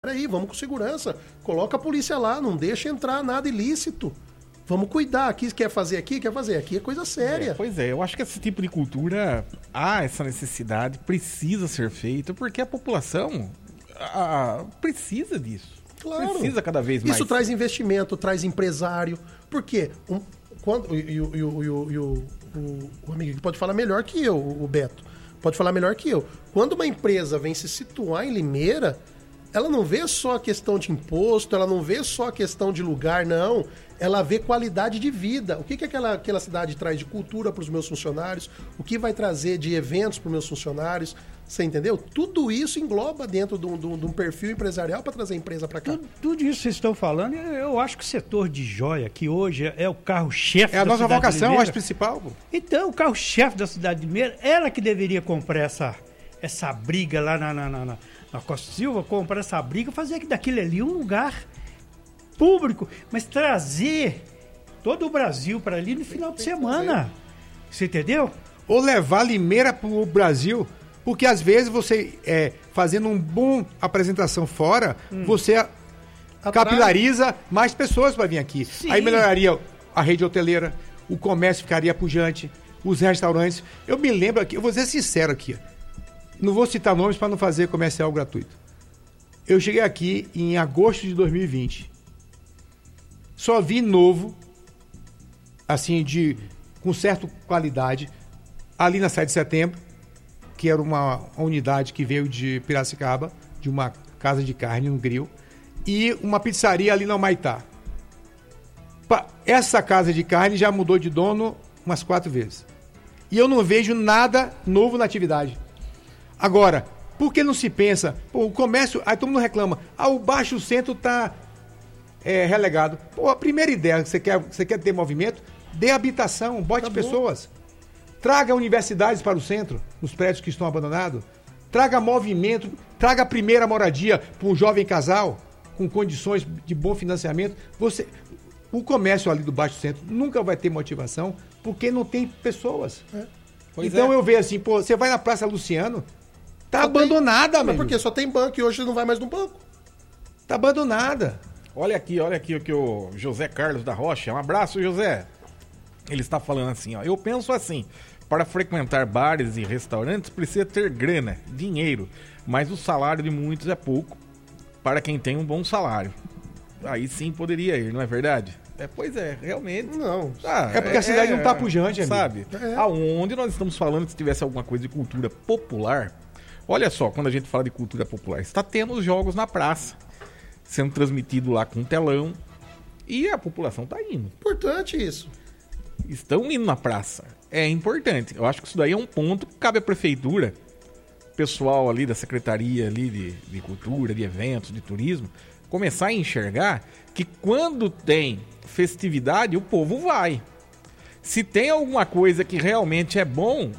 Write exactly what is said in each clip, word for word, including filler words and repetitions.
Peraí, vamos com segurança. Coloca a polícia lá, não deixa entrar nada ilícito. Vamos cuidar. Aqui quer fazer aqui, quer fazer aqui. É coisa séria. É, pois é, eu acho que esse tipo de cultura, há essa necessidade, precisa ser feita, porque a população a, precisa disso. Claro. Precisa cada vez mais. Isso traz investimento, traz empresário. Por quê? Um, quando, e, e, e, e, e o, o, o amigo aqui pode falar melhor que eu, o Beto. Pode falar melhor que eu. Quando uma empresa vem se situar em Limeira, ela não vê só a questão de imposto, ela não vê só a questão de lugar, não. Ela vê qualidade de vida. O que, que aquela, aquela cidade traz de cultura para os meus funcionários? O que vai trazer de eventos para os meus funcionários? Você entendeu? Tudo isso engloba dentro de um, de um, de um perfil empresarial para trazer a empresa para cá. Tudo, tudo isso que vocês estão falando, eu acho que o setor de joia, que hoje é o carro-chefe da cidade de Limeira. É a nossa vocação, eu acho, principal. Pô. Então, o carro-chefe da cidade de Limeira, ela que deveria comprar essa, essa briga lá na, na, na, na, na Costa Silva, comprar essa briga, fazer daquilo ali um lugar público, mas trazer todo o Brasil para ali no final de semana. Você entendeu? Ou levar Limeira para o Brasil, porque às vezes você, é, fazendo uma boa apresentação fora, hum. você Atrai. capilariza mais pessoas para vir aqui. Sim. Aí melhoraria a rede hoteleira, o comércio ficaria pujante, os restaurantes. Eu me lembro aqui, eu vou ser sincero aqui, não vou citar nomes para não fazer comercial gratuito. Eu cheguei aqui em agosto de dois mil e vinte. Só vi novo, assim, de, com certa qualidade, ali na sete de setembro, que era uma, uma unidade que veio de Piracicaba, de uma casa de carne, um grill, e uma pizzaria ali no Humaitá. Essa casa de carne já mudou de dono umas quatro vezes. E eu não vejo nada novo na atividade. Agora, por que não se pensa, pô, o comércio, aí todo mundo reclama, ah, o Baixo Centro está é, relegado. Pô, a primeira ideia, você quer, você quer ter movimento, dê habitação, bote tá pessoas. Traga universidades para o centro, nos prédios que estão abandonados. Traga movimento, traga a primeira moradia para um jovem casal com condições de bom financiamento. Você, o comércio ali do Baixo Centro nunca vai ter motivação porque não tem pessoas. É. Então é. eu vejo assim, pô, você vai na Praça Luciano, tá só abandonada, tem... Mas por quê? Só tem banco e hoje não vai mais no banco. Tá abandonada. Olha aqui, olha aqui o que o José Carlos da Rocha, um abraço, José. Ele está falando assim, ó, eu penso assim, para frequentar bares e restaurantes precisa ter grana, dinheiro, mas o salário de muitos é pouco para quem tem um bom salário. Aí sim poderia ir, não é verdade? É, pois é, realmente. Não. Ah, é porque a cidade é, não tá pujante, sabe? É. Aonde nós estamos falando que se tivesse alguma coisa de cultura popular, olha só, quando a gente fala de cultura popular, está tendo os jogos na praça, sendo transmitido lá com um telão, e a população tá indo. Importante isso. Estão indo na praça. É importante. Eu acho que isso daí é um ponto que cabe à prefeitura, pessoal ali da Secretaria ali de, de Cultura, de Eventos, de Turismo, começar a enxergar que quando tem festividade, o povo vai. Se tem alguma coisa que realmente é bom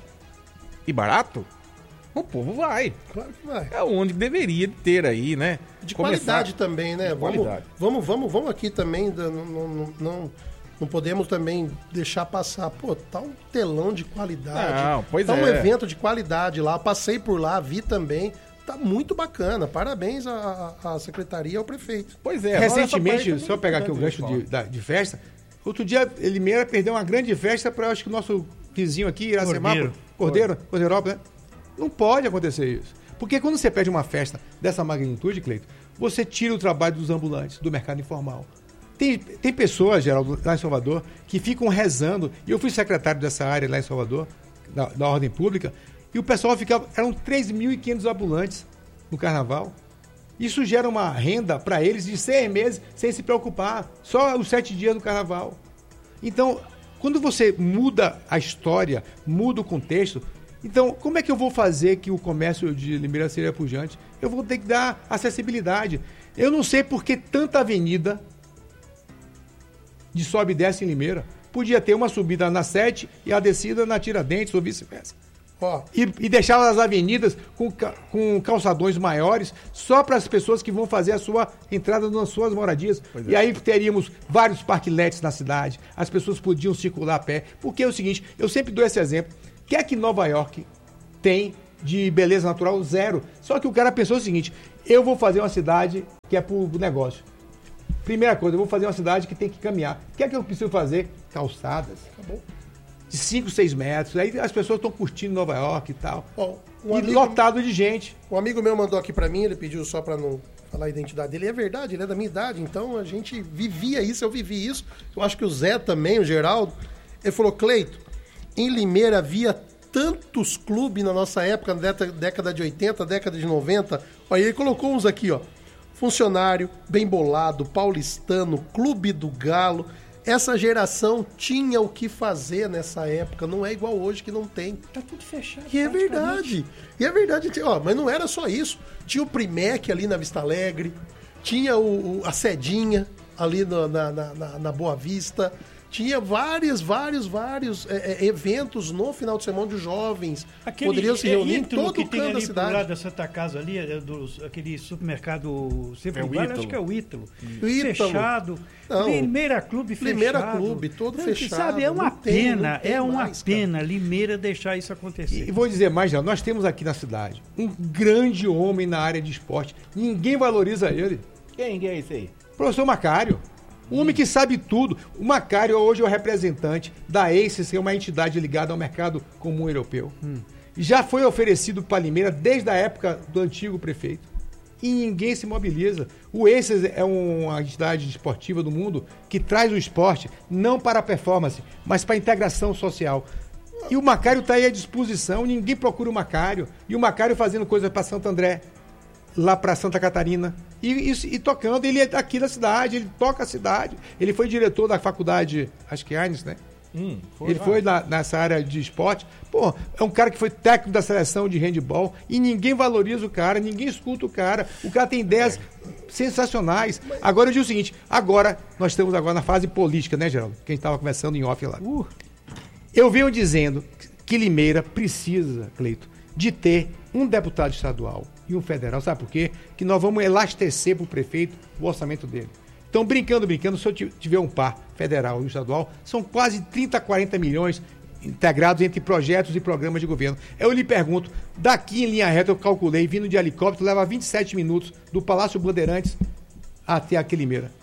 e barato, o povo vai. Claro que vai. É onde deveria ter aí, né? De começar... qualidade também, né? De vamos, qualidade. Vamos, vamos, vamos aqui também, não, não, não, não podemos também deixar passar. Pô, tá um telão de qualidade. Não, pois tá é. um evento de qualidade lá, passei por lá, vi também. Tá muito bacana. Parabéns à, à secretaria e ao prefeito. Pois é. Recentemente, só pegar aqui o gancho de, da, de festa, outro dia Limeira perdeu uma grande festa para, acho que o nosso vizinho aqui, Iracemápolis, Cordeiro, Cordeirópolis, né? Não pode acontecer isso. Porque quando você pede uma festa dessa magnitude, Cleito, você tira o trabalho dos ambulantes, do mercado informal. Tem, tem pessoas, Geraldo, lá em Salvador, que ficam rezando, e eu fui secretário dessa área lá em Salvador, da, da Ordem Pública, e o pessoal ficava, eram três mil e quinhentos ambulantes no carnaval. Isso gera uma renda para eles de seis meses sem se preocupar, só os sete dias do carnaval. Então, quando você muda a história, muda o contexto, então como é que eu vou fazer que o comércio de Limeira seja pujante? Eu vou ter que dar acessibilidade. Eu não sei por que tanta avenida de sobe e desce em Limeira. Podia ter uma subida na sete e a descida na Tiradentes ou vice-versa. Oh. E, e deixar as avenidas com, com calçadões maiores só para as pessoas que vão fazer a sua entrada nas suas moradias. Pois e é. Aí teríamos vários parquiletes na cidade, as pessoas podiam circular a pé. Porque é o seguinte, eu sempre dou esse exemplo, o que é que Nova York tem de beleza natural? Zero. Só que o cara pensou o seguinte, eu vou fazer uma cidade que é pro negócio. Primeira coisa, eu vou fazer uma cidade que tem que caminhar. O que é que eu preciso fazer? Calçadas. Acabou. De cinco, seis metros. Aí as pessoas estão curtindo Nova York e tal. Bom, um e amigo, lotado de gente. Um amigo meu mandou aqui pra mim, ele pediu só pra não falar a identidade dele. É verdade, ele é da minha idade, então a gente vivia isso, eu vivi isso. Eu acho que o Zé também, o Geraldo. Ele falou, Cleito, em Limeira havia tantos clubes na nossa época, na década de oitenta, década de noventa. Olha, ele colocou uns aqui, ó. Funcionário, Bem Bolado, Paulistano, Clube do Galo. Essa geração tinha o que fazer nessa época. Não é igual hoje que não tem. Tá tudo fechado. E é verdade. E é verdade. Ó, mas não era só isso. Tinha o Primec ali na Vista Alegre. Tinha o, o, a Cedinha ali no, na, na, na, na Boa Vista. Tinha vários, vários, vários é, é, eventos no final de semana de jovens. Aquele, poderiam se reunir é, em todo que o tem canto ali da cidade. do lado da Santa Casa ali, é dos, aquele supermercado sempre É o igual, Ítalo. acho que é o Ítalo. O Ítalo. Fechado. Não. Limeira Clube fechado. Limeira Clube, todo Não, fechado. Sabe, é uma Não tem, pena, não tem é uma mais, cara. pena Limeira deixar isso acontecer. E vou dizer mais, já, nós temos aqui na cidade um grande homem na área de esporte. Ninguém valoriza ele. Quem é esse aí? Professor Macário. Um homem que sabe tudo. O Macário hoje é o representante da ACES, que é uma entidade ligada ao mercado comum europeu. Hum. Já foi oferecido para Limeira desde a época do antigo prefeito. E ninguém se mobiliza. O ACES é uma entidade esportiva do mundo que traz o esporte não para a performance, mas para a integração social. E o Macário está aí à disposição, ninguém procura o Macário. E o Macário fazendo coisa para Santo André, lá para Santa Catarina, e, e, e tocando. Ele é aqui da cidade, ele toca a cidade. Ele foi diretor da faculdade, acho que Aines, né? Hum, foi ele lá. foi na, nessa área de esporte. Pô, é um cara que foi técnico da seleção de handebol e ninguém valoriza o cara, ninguém escuta o cara. O cara tem ideias sensacionais. Agora eu digo o seguinte, agora, nós estamos agora na fase política, né, Geraldo? Que a gente estava conversando em off lá. Uh, eu venho dizendo que Limeira precisa, Cleito, de ter um deputado estadual e um federal. Sabe por quê? Que nós vamos elastecer para o prefeito o orçamento dele. Então, brincando, brincando, se eu tiver um par federal e um estadual, são quase trinta, quarenta milhões integrados entre projetos e programas de governo. Eu lhe pergunto, daqui em linha reta eu calculei, vindo de helicóptero, leva vinte e sete minutos do Palácio Bandeirantes até a Limeira.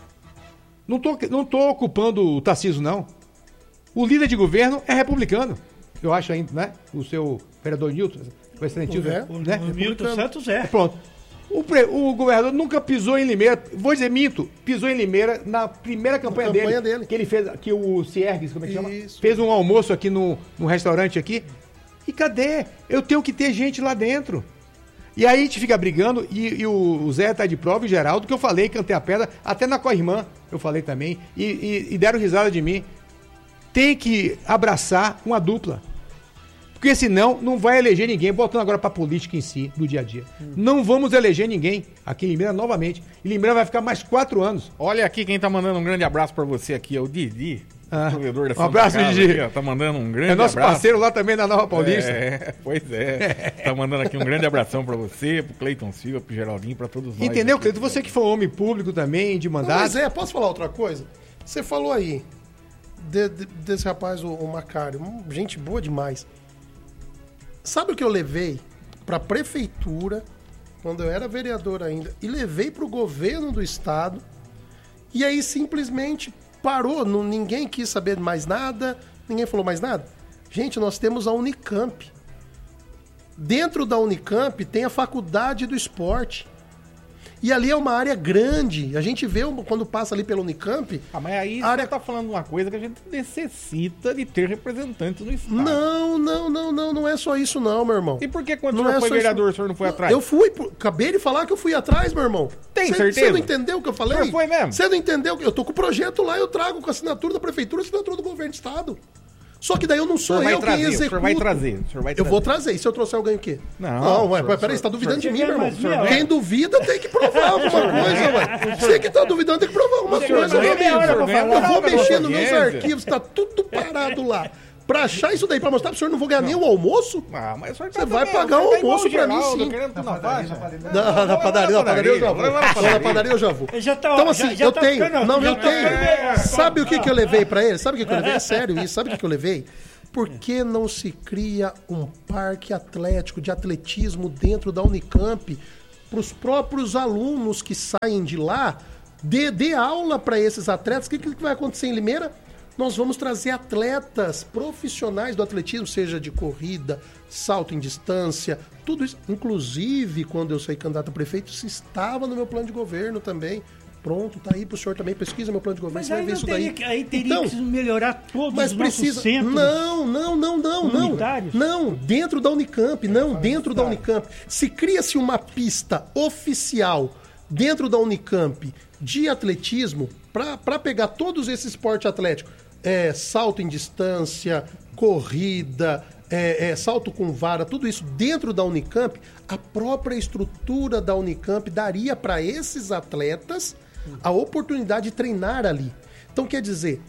Não tô, não tô ocupando o Tarcísio, não. O líder de governo é republicano. Eu acho ainda, né? O seu vereador Nilton, o excelente Nilton, É, né? O Milton Santos é. Pronto. O, pre, o governador nunca pisou em Limeira, vou dizer minto, pisou em Limeira na primeira campanha, campanha dele, dele. que ele fez, que o Ciergues, como é que chama? Isso. Fez um almoço aqui no, no restaurante aqui. E cadê? Eu tenho que ter gente lá dentro. E aí a gente fica brigando, e, e o, o Zé tá de prova, e o Geraldo, que eu falei, cantei a pedra, até na Corrimã eu falei também, e, e, e deram risada de mim. Tem que abraçar uma dupla. Porque senão não vai eleger ninguém, voltando agora para a política em si, do dia a dia. Hum. Não vamos eleger ninguém aqui em Limeira novamente. E Limeira vai ficar mais quatro anos. Olha aqui quem tá mandando um grande abraço para você aqui, é o Didi. Ah, provedor da um Santa abraço, Casa, Didi. Aqui, ó, tá mandando um grande É nosso abraço. parceiro lá também na Nova Paulista. É, pois é. Tá mandando aqui um grande abração para você, pro Cleiton Silva, pro Geraldinho, para todos nós. Entendeu, aqui. Cleiton? Você que foi um homem público também, de Não, mandato. mas é, posso falar outra coisa? Você falou aí de, de, desse rapaz, o, o Macário, gente boa demais. Sabe o que eu levei para a prefeitura, quando eu era vereador ainda, e levei para o governo do estado, e aí simplesmente parou, não, ninguém quis saber mais nada, ninguém falou mais nada? Gente, nós temos a Unicamp. Dentro da Unicamp tem a faculdade do esporte. E ali é uma área grande. A gente vê quando passa ali pela Unicamp. Ah, mas aí área... você tá falando uma coisa que a gente necessita de ter representantes no estado. Não, não, não, não, não é só isso não, meu irmão. E por que quando Não o senhor é foi só vereador, isso. o senhor não foi atrás? Eu fui, acabei de falar que eu fui atrás, meu irmão. Tem cê, certeza? Você não entendeu o que eu falei? O senhor foi mesmo? Você não entendeu? Eu tô com o projeto lá, eu trago com a assinatura da prefeitura, assinatura do governo do estado. Só que daí eu não sou O senhor vai eu trazer, quem o executa. senhor vai trazer, o senhor vai Eu trazer. vou trazer. E se eu trouxer alguém o quê? Não, Não, ué, senhor, peraí, você tá duvidando de mim, meu irmão. mas, meu, Quem duvida tem que provar alguma coisa, ué. Você que tá duvidando tem que provar alguma senhor coisa, ganha meu meia hora amigo. pra falar, Eu vou pra mexer nossa nos meus audiência. arquivos, tá tudo parado lá. Pra achar isso daí, pra mostrar pro senhor, não vou ganhar nem o almoço? Ah, mas o senhor tá Você vai também, pagar o um senhor tá igual almoço o pra mim, Geraldo, sim. querendo tudo na faixa. Na, na padaria, na padaria eu já vou. Vai lá na Lá na padaria. padaria eu já vou. Já tá- Então assim, já- já eu tá tenho. ficando- Não, já eu tá tenho. ficando- Sabe o que que eu levei pra ele? Sabe o que que eu levei? É sério isso. Sabe o que que eu levei? Por que não se cria um parque atlético de atletismo dentro da Unicamp? para os próprios alunos que saem de lá, dê, dê aula para esses atletas. O que, que vai acontecer em Limeira? Nós vamos trazer atletas profissionais do atletismo, seja de corrida, salto em distância, tudo isso. Inclusive, quando eu saí candidato a prefeito, isso estava no meu plano de governo também. Pronto, tá aí pro senhor também, pesquisa meu plano de governo, Mas você vai ver isso daí. Que, aí teria então, que melhorar todos mas os precisa... nossos centros Não, não, não, não, não. Não, dentro da Unicamp, não, dentro da Unicamp. Se cria-se uma pista oficial dentro da Unicamp de atletismo, para pegar todos esses esportes atléticos, é, salto em distância, corrida, é, é, salto com vara, tudo isso dentro da Unicamp, a própria estrutura da Unicamp daria para esses atletas a oportunidade de treinar ali. Então, quer dizer,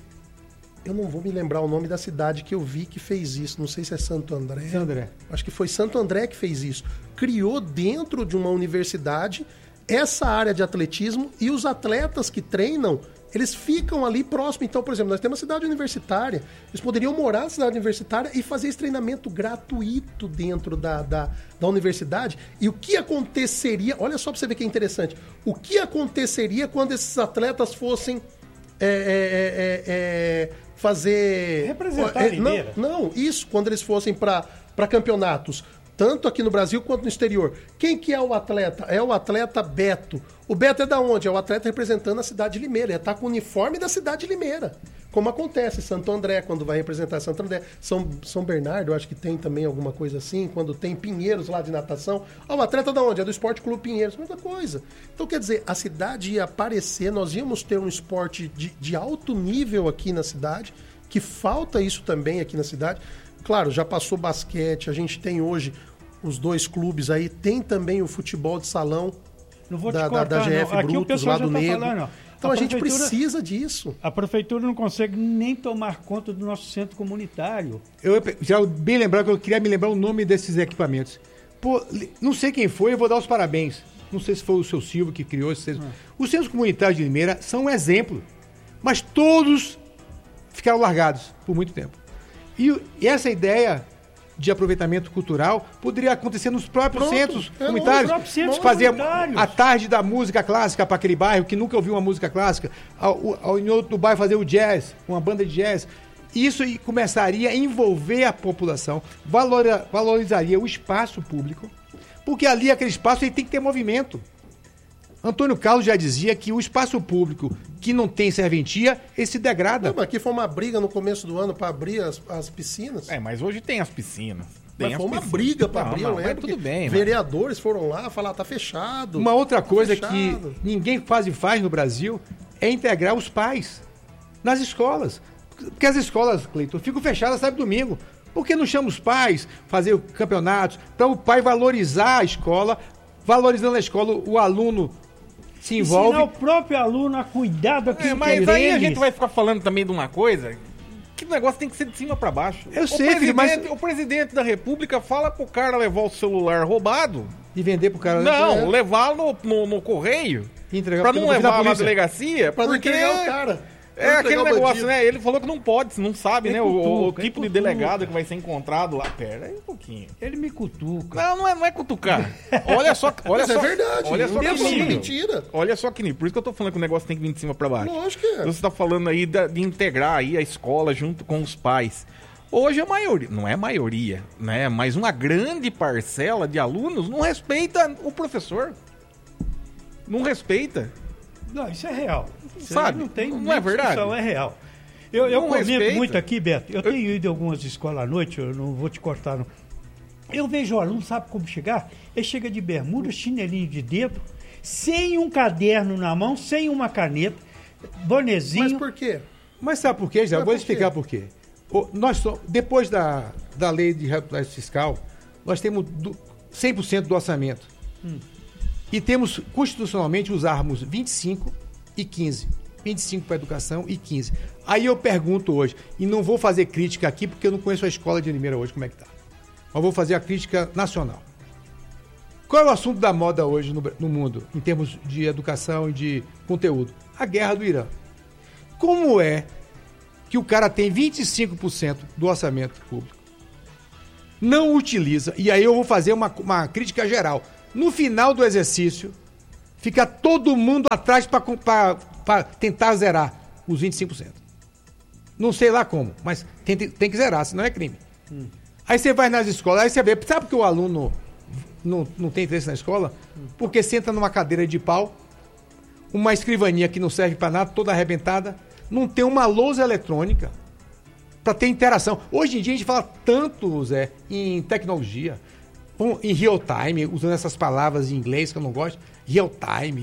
eu não vou me lembrar o nome da cidade que eu vi que fez isso, não sei se é Santo André. Santo André. Acho que foi Santo André que fez isso. Criou dentro de uma universidade essa área de atletismo e os atletas que treinam, eles ficam ali próximo. Então, por exemplo, nós temos uma cidade universitária, eles poderiam morar na cidade universitária e fazer esse treinamento gratuito dentro da, da, da universidade. E o que aconteceria, olha só para você ver que é interessante, o que aconteceria quando esses atletas fossem é, é, é, é, fazer... Representar é, não, não, isso, quando eles fossem para campeonatos, tanto aqui no Brasil quanto no exterior. Quem que é o atleta? É o atleta Beto. O Beto é da onde? É o atleta representando a cidade de Limeira. Ele está com o uniforme da cidade de Limeira. Como acontece Santo André, quando vai representar Santo André. São, São Bernardo, eu acho que tem também alguma coisa assim. Quando tem Pinheiros lá de natação. Ah, o atleta da onde? É do Esporte Clube Pinheiros. Mesma coisa. Então, quer dizer, a cidade ia aparecer, nós íamos ter um esporte de, de alto nível aqui na cidade, que falta isso também aqui na cidade. Claro, já passou basquete, a gente tem hoje os dois clubes aí, tem também o futebol de salão não vou da, te cortar, da, da G F não. Aqui Brutos, lá do tá Negro. Falando, então a, a gente precisa disso. A prefeitura não consegue nem tomar conta do nosso centro comunitário. Eu já bem lembrado que eu queria me lembrar o nome desses equipamentos. Pô, não sei quem foi, eu vou dar os parabéns. Não sei se foi o seu Silvio que criou esses. Ah. Os centros comunitários de Limeira são um exemplo, mas todos ficaram largados por muito tempo. E, e essa ideia de aproveitamento cultural poderia acontecer nos próprios Pronto, centros é comunitários. Próprios centros fazer comunitários. A tarde da música clássica para aquele bairro que nunca ouviu uma música clássica, ao, ao, em outro bairro fazer o jazz, uma banda de jazz. Isso começaria a envolver a população, valora, valorizaria o espaço público, porque ali aquele espaço ele tem que ter movimento. Antônio Carlos já dizia que o espaço público que não tem serventia, ele se degrada. Não, mas aqui foi uma briga no começo do ano para abrir as, as piscinas. É, mas hoje tem as piscinas. Tem mas as foi uma piscinas. briga para abrir, não, eu lembro. Tudo bem, vereadores mano. foram lá falar, tá fechado. Uma outra coisa tá que ninguém quase faz no Brasil é integrar os pais nas escolas. Porque as escolas, Cleiton, ficam fechadas, sabe, domingo. Por que não chama os pais, fazer campeonatos, para o pai valorizar a escola, valorizando a escola, o aluno se envolve. Ensinar o próprio aluno a cuidar daquilo é, mas que aí eles. A gente vai ficar falando também de uma coisa que o negócio tem que ser de cima para baixo. Eu o sei, filho, mas... O presidente da República fala pro cara levar o celular roubado. E vender pro cara... Não, é. levar no, no, no correio. Entregar pra não levar na delegacia. Pra não porque... entregar o cara. É aquele negócio, né? Ele falou que não pode, não sabe, ele né? Cutuca, o, o tipo cutuca. de delegado que vai ser encontrado lá. Pera aí um pouquinho. Ele me cutuca. Não, não é, não é cutucar. Olha só, olha Mas só. é verdade. Olha só que nível. Mentira. Olha só que nível. Por isso que eu tô falando que o negócio tem que vir de cima pra baixo. Lógico que é. Você tá falando aí de, de integrar aí a escola junto com os pais. Hoje a maioria, não é a maioria, né? Mas uma grande parcela de alunos não respeita o professor. Não respeita. Não, isso é real. Isso Sabe? Não tem não é verdade. É real. Eu, eu comento respeita. muito aqui, Beto. Eu tenho ido em algumas escolas à noite, eu não vou te cortar, não. Eu vejo o aluno, sabe como chegar? Ele chega de bermuda, chinelinho de dedo, sem um caderno na mão, sem uma caneta, bonezinho. Mas por quê? Mas sabe por quê, já? Mas Vou por explicar por quê. O, nós so, depois da, da lei de responsabilidade fiscal, nós temos do, cem por cento do orçamento. Hum. E temos, constitucionalmente, usarmos vinte e cinco e quinze. vinte e cinco para educação e quinze. Aí eu pergunto hoje, e não vou fazer crítica aqui, porque eu não conheço a escola de Limeira hoje, como é que tá. Mas vou fazer a crítica nacional. Qual é o assunto da moda hoje no, no mundo, em termos de educação e de conteúdo? A guerra do Irã. Como é que o cara tem vinte e cinco por cento do orçamento público, não utiliza, e aí eu vou fazer uma, uma crítica geral, No final do exercício, fica todo mundo atrás para tentar zerar os vinte e cinco por cento. Não sei lá como, mas tem, tem que zerar, senão é crime. Hum. Aí você vai nas escolas, aí você vê, sabe por que o aluno não, não tem interesse na escola? Hum. Porque senta numa cadeira de pau, uma escrivaninha que não serve para nada, toda arrebentada, não tem uma lousa eletrônica para ter interação. Hoje em dia a gente fala tanto, Zé, em tecnologia, em real time, usando essas palavras em inglês que eu não gosto, real time.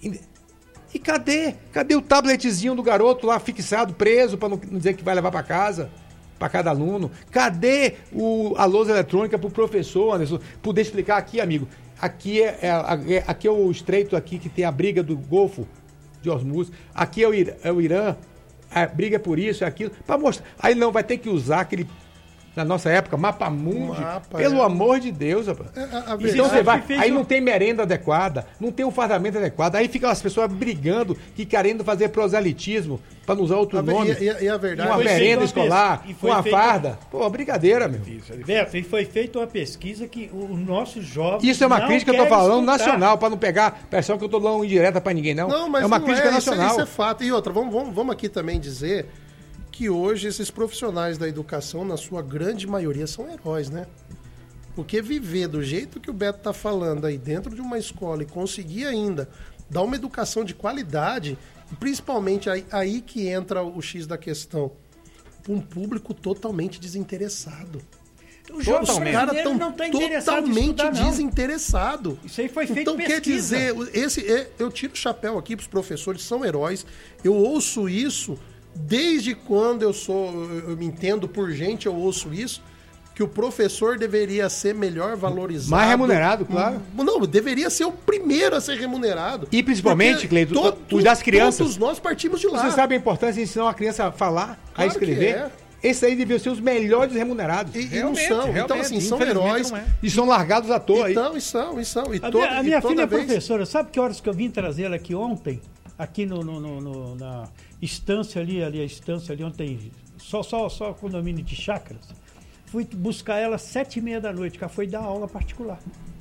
E cadê? Cadê o tabletzinho do garoto lá fixado, preso, para não dizer que vai levar para casa, para cada aluno? Cadê o, a lousa eletrônica para o professor, Anderson, poder explicar aqui, amigo? Aqui é, é, aqui é o estreito aqui que tem a briga do Golfo de Hormuz. Aqui é o, é o Irã, a briga é por isso, é aquilo. Para mostrar. Aí não, vai ter que usar aquele... Na nossa época, mapa mundi, Mapa, pelo é. amor de Deus, rapaz. É, a, a então você vai, aí não tem merenda adequada, não tem um fardamento adequado, aí ficam as pessoas brigando e querendo fazer proselitismo, para não usar outro a, nome. E, e, e a verdade, uma merenda escolar, uma feita... farda. Pô, brincadeira, meu. Beto, e foi feita uma pesquisa que o nosso jovem. Isso é uma crítica que eu tô falando escutar. nacional, para não pegar pressão que eu tô dando indireta para ninguém, não. Não, mas é uma não crítica é, nacional. Isso é, isso é fato. E outra, vamos, vamos, vamos aqui também dizer que hoje esses profissionais da educação, na sua grande maioria, são heróis, né? Porque viver do jeito que o Beto está falando aí dentro de uma escola e conseguir ainda dar uma educação de qualidade, e principalmente aí, aí que entra o X da questão, para um público totalmente desinteressado. O jovem Os caras estão tá totalmente desinteressados. Isso aí foi feito Então, pesquisa. quer dizer, esse, eu tiro o chapéu aqui para os professores, são heróis. Eu ouço isso desde quando eu sou, eu me entendo por gente, eu ouço isso, que o professor deveria ser melhor valorizado. Mais remunerado, claro. Não, deveria ser o primeiro a ser remunerado. E principalmente, Cleiton, os das crianças. Todos nós partimos de lá. Você sabe a importância de ensinar uma criança a falar, claro a escrever? É. Esses aí deviam ser os melhores remunerados. E, e não são. Então, assim, são heróis. É. E são largados à toa. Então, e são, e são. E a toda, minha, a minha e toda filha vez... é professora. Sabe que horas que eu vim trazer ela aqui ontem? Aqui no, no, no, no, na estância ali, ali, a estância ali onde tem só, só, só condomínio de chácaras. Fui buscar ela às sete e meia da noite, que ela foi dar aula particular.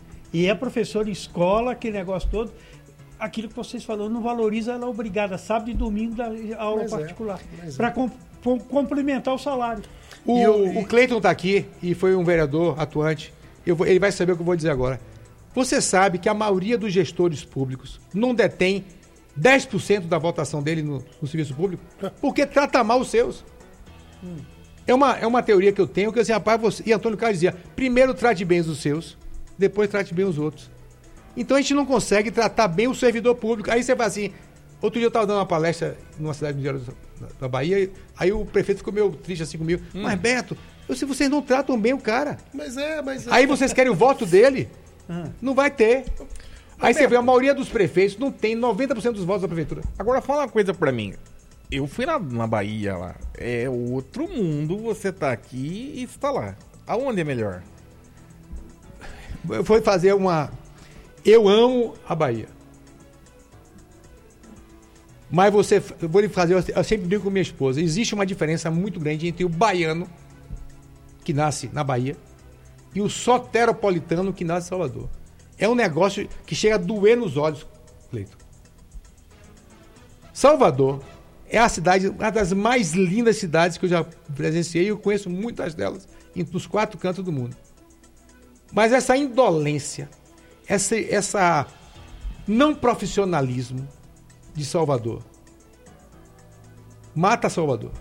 E é professora em escola, aquele negócio todo. Aquilo que vocês falaram, não valoriza, ela é obrigada, sábado e domingo, da aula mas particular. É, para é. com, complementar o salário. O, eu, o Cleiton está aqui e foi um vereador atuante. Eu vou, ele vai saber o que eu vou dizer agora. Você sabe que a maioria dos gestores públicos não detém dez por cento da votação dele no, no serviço público, porque trata mal os seus. Hum. É, uma, é uma teoria que eu tenho, que assim, rapaz, você, e Antônio Carlos dizia, primeiro trate bem os seus, depois trate bem os outros. Então a gente não consegue tratar bem o servidor público. Aí você fala assim, outro dia eu estava dando uma palestra numa cidade do interior da, da Bahia, aí o prefeito ficou meio triste assim comigo, hum. mas Beto, eu, se vocês não tratam bem o cara. Mas é, mas é. Aí vocês querem o voto dele? Hum. Não vai ter. Aí você vê, a maioria dos prefeitos não tem noventa por cento dos votos da prefeitura. Agora fala uma coisa pra mim. Eu fui na, na Bahia lá. É outro mundo você tá aqui e está lá. Aonde é melhor? Eu fui fazer uma... Eu amo a Bahia. Mas você... Eu vou lhe fazer... Eu sempre digo com minha esposa. Existe uma diferença muito grande entre o baiano, que nasce na Bahia, e o soteropolitano, que nasce em Salvador. É um negócio que chega a doer nos olhos, Cleiton. Salvador é a cidade, uma das mais lindas cidades que eu já presenciei, e eu conheço muitas delas nos quatro cantos do mundo. Mas essa indolência, essa, essa não profissionalismo de Salvador mata Salvador.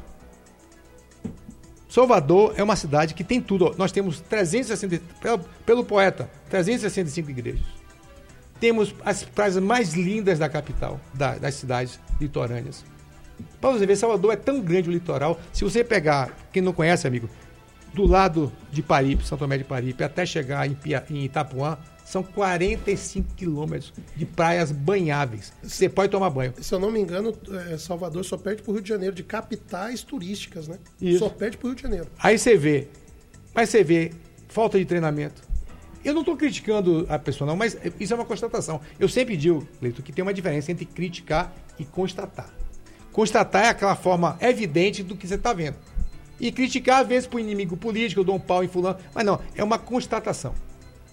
Salvador é uma cidade que tem tudo. Nós temos trezentos e sessenta, pelo, pelo poeta, trezentas e sessenta e cinco igrejas. Temos as praias mais lindas da capital, da, das cidades litorâneas. Para você ver, Salvador é tão grande o litoral. Se você pegar, quem não conhece, amigo, do lado de Paripe, São Tomé de Paripe, até chegar em, Pia, em Itapuã, são quarenta e cinco quilômetros de praias banháveis. Você pode tomar banho. Se eu não me engano, Salvador só perde para o Rio de Janeiro de capitais turísticas, né? Isso. Só perde para o Rio de Janeiro. Aí você vê, mas você vê falta de treinamento. Eu não estou criticando a pessoa, não, mas isso é uma constatação. Eu sempre digo, Leito, que tem uma diferença entre criticar e constatar. Constatar é aquela forma evidente do que você está vendo. E criticar, às vezes, para o inimigo político, eu dou um pau em fulano. Mas não, é uma constatação.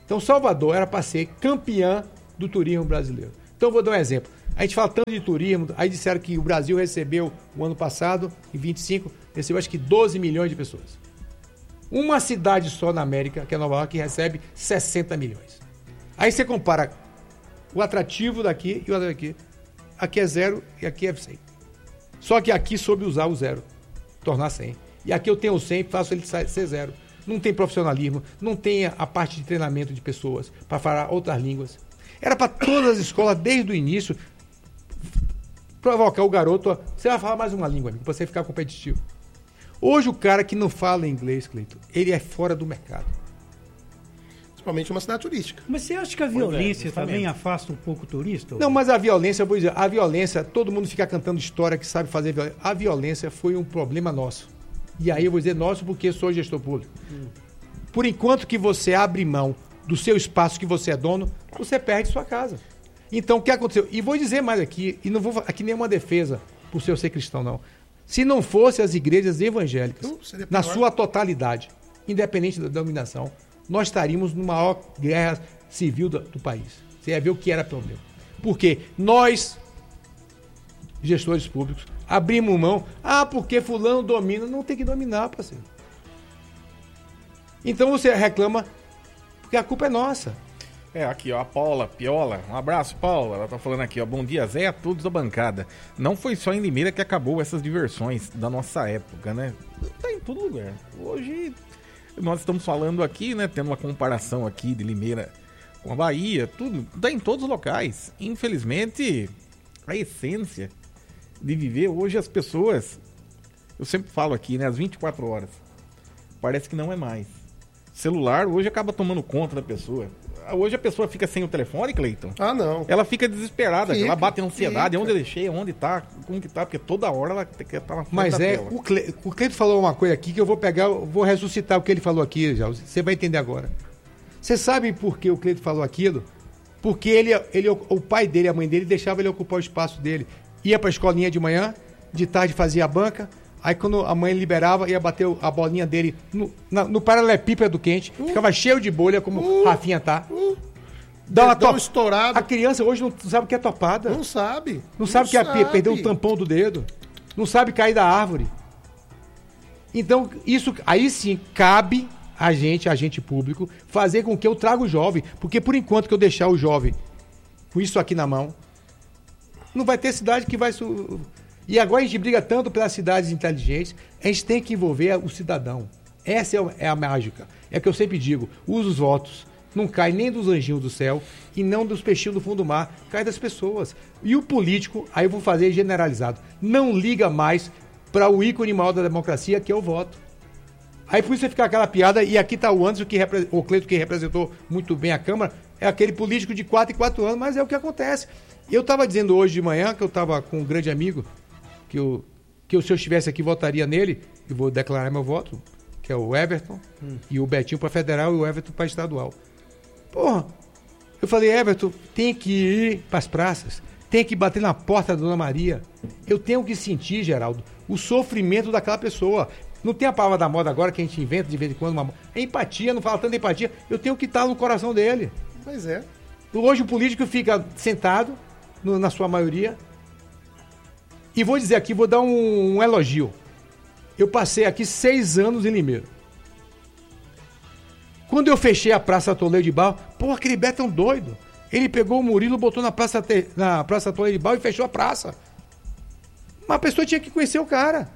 Então, Salvador era para ser campeã do turismo brasileiro. Então, vou dar um exemplo. A gente fala tanto de turismo, aí disseram que o Brasil recebeu, o ano passado, em vinte e cinco, recebeu acho que doze milhões de pessoas. Uma cidade só na América, que é Nova York, que recebe sessenta milhões. Aí você compara o atrativo daqui e o atrativo daqui. Aqui é zero e aqui é cem. Só que aqui soube usar o zero, tornar cem. E aqui eu tenho o cem e faço ele ser zero. Não tem profissionalismo, não tem a parte de treinamento de pessoas para falar outras línguas. Era para todas as escolas, desde o início, provocar o garoto. Você vai falar mais uma língua, amigo, para você ficar competitivo. Hoje o cara que não fala inglês, Cleiton, ele é fora do mercado. Principalmente uma cidade turística. Mas você acha que a violência é, também afasta um pouco o turista? Não, mas a violência, eu vou dizer, a violência, todo mundo fica cantando história que sabe fazer violência. A violência foi um problema nosso. E aí eu vou dizer nosso porque sou gestor público. Hum. Por enquanto que você abre mão do seu espaço que você é dono, você perde sua casa. Então, o que aconteceu? E vou dizer mais aqui, e não vou aqui nenhuma defesa por ser, ser cristão, não. Se não fossem as igrejas evangélicas, uh, na sua totalidade, independente da dominação, nós estaríamos numa maior guerra civil do, do país. Você ia ver o que era problema. Porque nós, gestores públicos, abrimos mão. Ah, porque fulano domina. Não tem que dominar, parceiro. Então você reclama porque a culpa é nossa. É, aqui, ó, a Paula Piola. Um abraço, Paula. Ela tá falando aqui, ó. Bom dia, Zé, a todos da bancada. Não foi só em Limeira que acabou essas diversões da nossa época, né? Tá em todo lugar. Hoje, nós estamos falando aqui, né? Tendo uma comparação aqui de Limeira com a Bahia, tudo. Tá em todos os locais. Infelizmente, a essência de viver hoje as pessoas... Eu sempre falo aqui, né? Às vinte e quatro horas. Parece que não é mais. Celular hoje acaba tomando conta da pessoa. Hoje a pessoa fica sem o telefone, Cleiton. Ah, não. Ela fica desesperada, fica, ela bate ansiedade, fica. Onde eu deixei, onde tá, como que tá, porque toda hora ela quer estar na frente Mas da é, tela. o, Cle, o Cleiton falou uma coisa aqui que eu vou pegar, eu vou ressuscitar o que ele falou aqui, já. Você vai entender agora. Você sabe por que o Cleiton falou aquilo? Porque ele, ele, o pai dele, a mãe dele, deixava ele ocupar o espaço dele. Ia pra escolinha de manhã, de tarde fazia a banca, aí quando a mãe liberava, ia bater a bolinha dele no, na, no paralelepípedo quente, uh, ficava cheio de bolha, como uh, Rafinha tá. Uh, Dá uma top... estourado. A criança hoje não sabe o que é topada. Não sabe. Não, não sabe o que é perder o tampão do dedo. Não sabe cair da árvore. Então, isso aí sim cabe a gente, agente público, fazer com que eu traga o jovem. Porque por enquanto que eu deixar o jovem com isso aqui na mão, não vai ter cidade que vai... Su... E agora a gente briga tanto pelas cidades inteligentes, a gente tem que envolver o cidadão. Essa é a mágica. É que eu sempre digo, usa os votos. Não cai nem dos anjinhos do céu e não dos peixinhos do fundo do mar, cai das pessoas. E o político, aí eu vou fazer generalizado, não liga mais para o ícone maior da democracia, que é o voto. Aí por isso você fica aquela piada, e aqui está o Anderson, que repre... o Cleiton, que representou muito bem a Câmara, é aquele político de quatro em quatro anos, mas é o que acontece. Eu estava dizendo hoje de manhã, que eu estava com um grande amigo, que, eu, que eu, se eu estivesse aqui, votaria nele, e vou declarar meu voto, que é o Everton, hum. e o Betinho para federal e o Everton para estadual. Porra, eu falei, Everton, tem que ir para as praças, tem que bater na porta da Dona Maria. Eu tenho que sentir, Geraldo, o sofrimento daquela pessoa. Não tem a palavra da moda agora que a gente inventa de vez em quando. Uma... É empatia, não fala tanto de empatia. Eu tenho que estar no coração dele. Pois é. Hoje o político fica sentado, no, na sua maioria. E vou dizer aqui, vou dar um, um elogio. Eu passei aqui seis anos em Limeira. Quando eu fechei a Praça Toledo de Barro, pô, aquele Beto é um doido. Ele pegou o Murilo, botou na Praça, Te... na praça Toledo de Barro e fechou a praça. Uma pessoa tinha que conhecer o cara.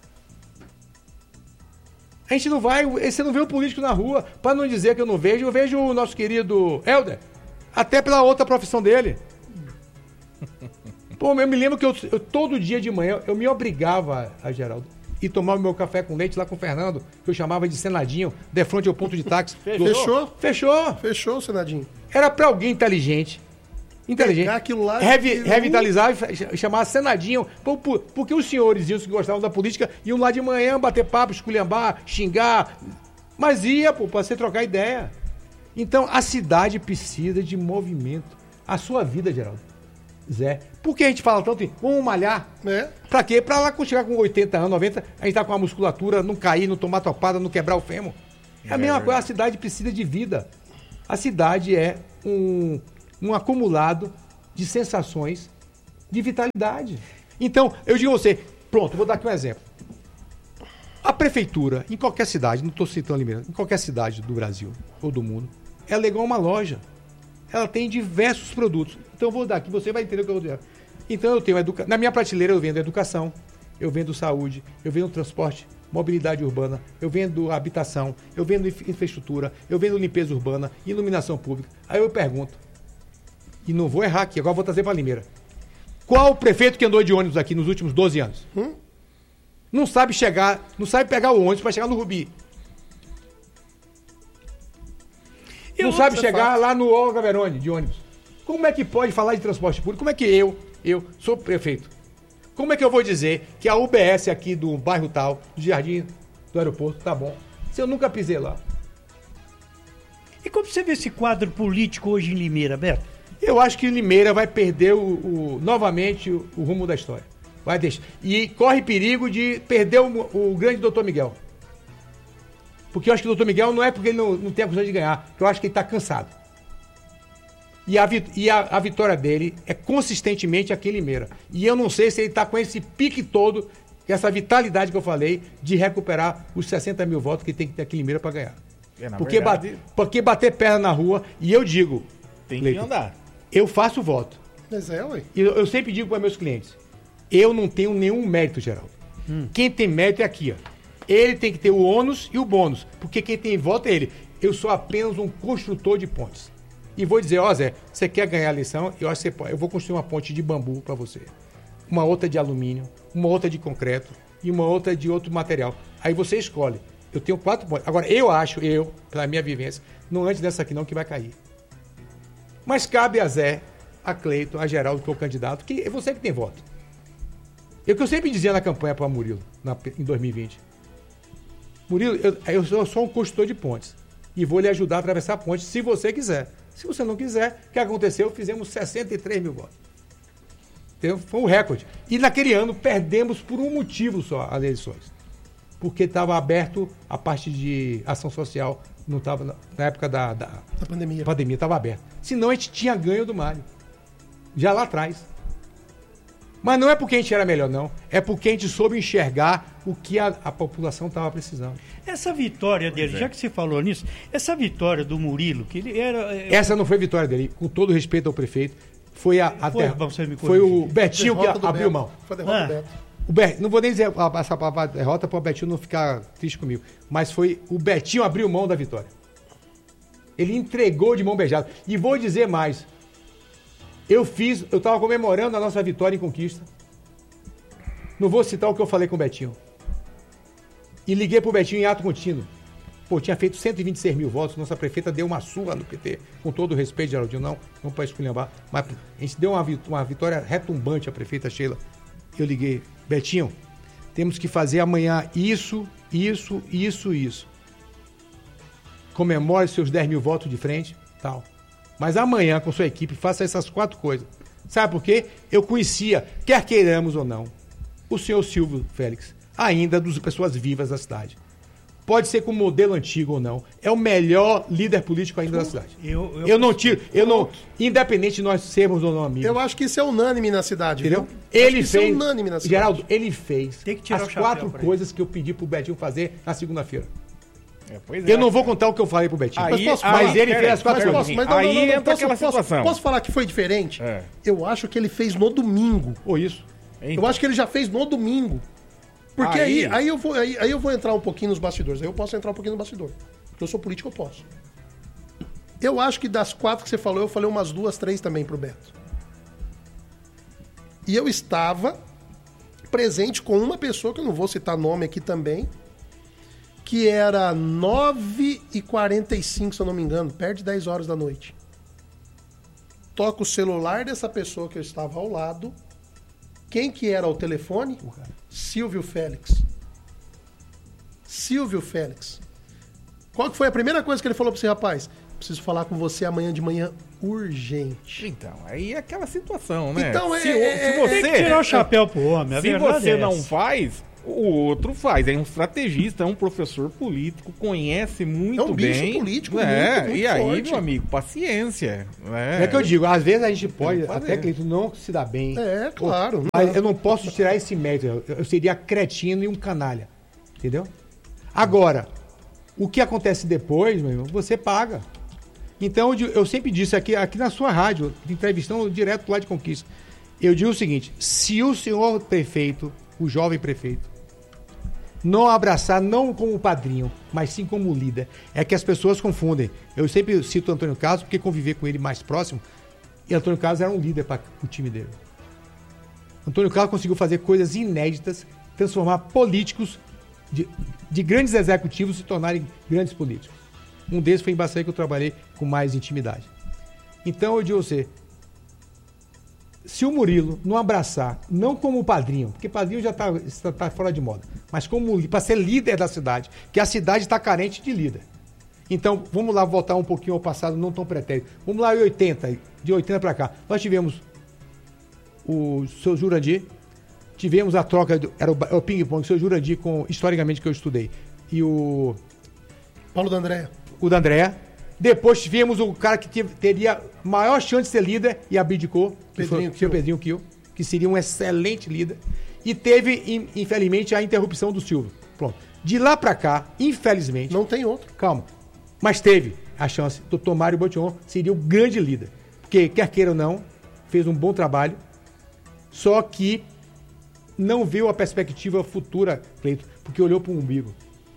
A gente não vai, você não vê o político na rua, para não dizer que eu não vejo, eu vejo o nosso querido Helder, até pela outra profissão dele. Pô, eu me lembro que eu, eu todo dia de manhã, eu me obrigava, a Geraldo, e tomar o meu café com leite lá com o Fernando, que eu chamava de Senadinho, de frente ao ponto de táxi. Fechou? Fechou. Fechou, Senadinho. Era pra alguém inteligente. Inteligente. Pegar aquilo lá revi, e... revitalizar e chamar Senadinho. Por, por, porque os senhores que gostavam da política iam lá de manhã bater papo, esculhambar, xingar. Mas ia, pô, pra você trocar ideia. Então, a cidade precisa de movimento. A sua vida, Geraldo. Zé. Por que a gente fala tanto em vamos malhar? É. Pra quê? Pra lá chegar com oitenta anos, noventa, a gente tá com a musculatura, não cair, não tomar topada, não quebrar o fêmur. É a mesma coisa, a cidade precisa de vida. A cidade é um, um acumulado de sensações de vitalidade. Então, eu digo a você, pronto, vou dar aqui um exemplo. A prefeitura, em qualquer cidade, não estou citando Limeira, em qualquer cidade do Brasil ou do mundo, ela é igual uma loja. Ela tem diversos produtos. Então, eu vou dar aqui, você vai entender o que eu vou dizer. Então, eu tenho educa... na minha prateleira eu vendo educação, eu vendo saúde, eu vendo transporte, mobilidade urbana, eu vendo habitação, eu vendo infraestrutura, eu vendo limpeza urbana, iluminação pública. Aí eu pergunto, e não vou errar aqui, agora vou trazer para Limeira. Qual o prefeito que andou de ônibus aqui nos últimos doze anos? Hum? Não sabe chegar, não sabe pegar o ônibus para chegar no Rubi. Eu não sabe chegar lá no Olga Veroni de ônibus. Como é que pode falar de transporte público? Como é que eu, eu sou prefeito? Como é que eu vou dizer que a U B S aqui do bairro tal, do Jardim do Aeroporto, tá bom? Se eu nunca pisei lá. E como você vê esse quadro político hoje em Limeira, Beto? Eu acho que Limeira vai perder o, o, novamente o, o rumo da história. Vai deixar. E corre perigo de perder o, o grande doutor Miguel. Porque eu acho que o doutor Miguel não é porque ele não, não tem a condição de ganhar, porque eu acho que ele está cansado. E, a, e a, a vitória dele é consistentemente aqui em Limeira. E eu não sei se ele está com esse pique todo, essa vitalidade que eu falei, de recuperar os sessenta mil votos que tem que ter aqui em Limeira para ganhar. É, porque, verdade... bate, porque bater perna na rua, e eu digo... Tem que andar. Eu faço voto. Mas é, ué. E eu, eu sempre digo para meus clientes, eu não tenho nenhum mérito, Geraldo. Hum. Quem tem mérito é aqui, ó. Ele tem que ter o ônus e o bônus, porque quem tem voto é ele. Eu sou apenas um construtor de pontes. E vou dizer, ó Zé, você quer ganhar a lição? Eu acho que você pode. Eu vou construir uma ponte de bambu para você. Uma outra de alumínio, uma outra de concreto e uma outra de outro material. Aí você escolhe. Eu tenho quatro pontes. Agora, eu acho, eu, pela minha vivência, não antes dessa aqui não que vai cair. Mas cabe a Zé, a Cleiton, a Geraldo, que é o candidato, que é você que tem voto. É o que eu sempre dizia na campanha para Murilo, na, em dois mil e vinte. Murilo, eu, eu sou só um construtor de pontes. E vou lhe ajudar a atravessar a ponte, se você quiser. Se você não quiser, o que aconteceu? Fizemos sessenta e três mil votos. Entendeu? Foi um recorde. E naquele ano, perdemos por um motivo só as eleições. Porque estava aberto a parte de ação social, não estava na, na época da, da, da pandemia. pandemia, estava aberto. Senão a gente tinha ganho do Mário. Já lá atrás. Mas não é porque a gente era melhor, não. É porque a gente soube enxergar o que a, a população estava precisando. Essa vitória dele, é. já que você falou nisso, essa vitória do Murilo, que ele era... Essa não foi vitória dele, com todo respeito ao prefeito. Foi a, a foi, ter... foi o Betinho que abriu Beto. mão. Foi a derrota ah. do Beto. O Be... Não vou nem dizer essa palavra derrota para o Betinho não ficar triste comigo. Mas foi o Betinho abriu mão da vitória. Ele entregou de mão beijada. E vou dizer mais. Eu fiz, eu estava comemorando a nossa vitória em conquista. Não vou citar o que eu falei com o Betinho. E liguei pro Betinho em ato contínuo. Pô, tinha feito cento e vinte e seis mil votos, nossa prefeita deu uma surra no P T, com todo o respeito, Geraldinho, não, não para esculhambar, mas a gente deu uma, uma vitória retumbante à prefeita Sheila. Eu liguei, Betinho, temos que fazer amanhã isso, isso, isso, isso. Comemore seus dez mil votos de frente, tal. Mas amanhã, com sua equipe, faça essas quatro coisas. Sabe por quê? Eu conhecia, quer queiramos ou não, o senhor Silvio Félix, ainda das pessoas vivas da cidade. Pode ser com modelo antigo ou não. É o melhor líder político ainda da cidade. Eu, eu, eu não tiro, eu não, independente de nós sermos ou não amigos. Eu acho que isso é unânime na cidade. Entendeu? Viu? Ele fez. Isso é unânime na cidade. Geraldo, ele fez Tem que tirar as o chapéu quatro coisas que eu pedi pro Betinho fazer na segunda-feira. É, pois é, eu não vou contar o que eu falei pro Betinho. Aí, mas posso, aí, mas ele aí, fez as quatro mas coisas. posso, mas não, aí não, não, não, entra posso, aquela posso, situação. Posso falar que foi diferente? É. Eu acho que ele fez no domingo. Ou isso. Então. Eu acho que ele já fez no domingo. Porque aí, aí, aí, eu vou, aí, aí eu vou entrar um pouquinho nos bastidores. Aí eu posso entrar um pouquinho no bastidor. Porque eu sou político, eu posso. Eu acho que das quatro que você falou, eu falei umas duas, três também pro Beto. E eu estava presente com uma pessoa, que eu não vou citar nome aqui também, que era nove e quarenta e cinco, se eu não me engano, perto de dez horas da noite. Toca o celular dessa pessoa que eu estava ao lado. Quem que era o telefone? Silvio Félix. Silvio Félix. Qual que foi a primeira coisa que ele falou para você, rapaz? Preciso falar com você amanhã de manhã urgente. Então, aí é aquela situação, né? Então, é, se, é, se você tem que tirar o chapéu pro homem. A se verdade você é não essa. faz, O outro faz, é um estrategista, é um professor político, conhece muito É um bicho bem. político é, muito, muito E aí, forte. meu amigo, paciência. É, É que eu digo, às vezes a gente pode, fazer. até Cleiton, não se dá bem. É, claro. Mas eu não posso tirar esse mérito. Eu, eu seria cretino e um canalha. Entendeu? Agora, o que acontece depois, meu irmão, você paga. Então, eu, eu sempre disse aqui, aqui na sua rádio, entrevistando direto lá de Conquista, eu digo o seguinte: se o senhor prefeito, o jovem prefeito, não abraçar, não como padrinho, mas sim como líder, é que as pessoas confundem. Eu sempre cito o Antônio Carlos, porque conviver com ele mais próximo, e Antônio Carlos era um líder para o time dele. Antônio Carlos conseguiu fazer coisas inéditas, transformar políticos de, de grandes executivos se tornarem grandes políticos. Um deles foi em Baçaí, que eu trabalhei com mais intimidade. Então eu digo a você, se o Murilo não abraçar, não como padrinho, porque padrinho já está tá fora de moda, mas como para ser líder da cidade, que a cidade está carente de líder. Então, vamos lá voltar um pouquinho ao passado, não tão pretérito. Vamos lá em oitenta, de oitenta para cá. Nós tivemos o seu Jurandir, tivemos a troca, do, era o, o ping-pong, o seu Jurandir, com, historicamente, que eu estudei, e o... Paulo D'Andrea. O da Andréa. Depois tivemos o cara que teve, teria maior chance de ser líder e abdicou, que foi o Pedrinho Kiel, que seria um excelente líder. E teve, infelizmente, a interrupção do Silvio. Pronto. De lá pra cá, infelizmente... Não tem outro. Calma. Mas teve a chance. doutor Mário Botion seria o grande líder. Porque, quer queira ou não, fez um bom trabalho, só que não viu a perspectiva futura, Cleiton, porque olhou para o umbigo.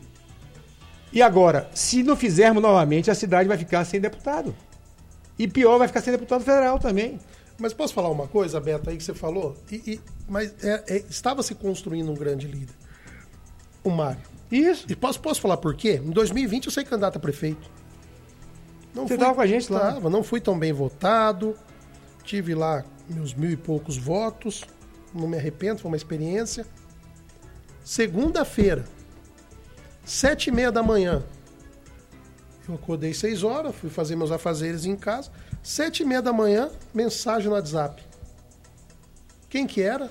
E agora, se não fizermos novamente, a cidade vai ficar sem deputado. E pior, vai ficar sem deputado federal também. Mas posso falar uma coisa, Beto, aí que você falou? E, e, mas é, é, estava se construindo um grande líder. O Mário. Isso. E posso, posso falar por quê? Em dois mil e vinte eu saí candidato a prefeito. Não você estava com a gente lá. Tava, não fui tão bem votado. Tive lá meus mil e poucos votos. Não me arrependo, foi uma experiência. Segunda-feira, sete e meia da manhã. Eu acordei seis horas, fui fazer meus afazeres em casa. Sete e meia da manhã, mensagem no WhatsApp. Quem que era?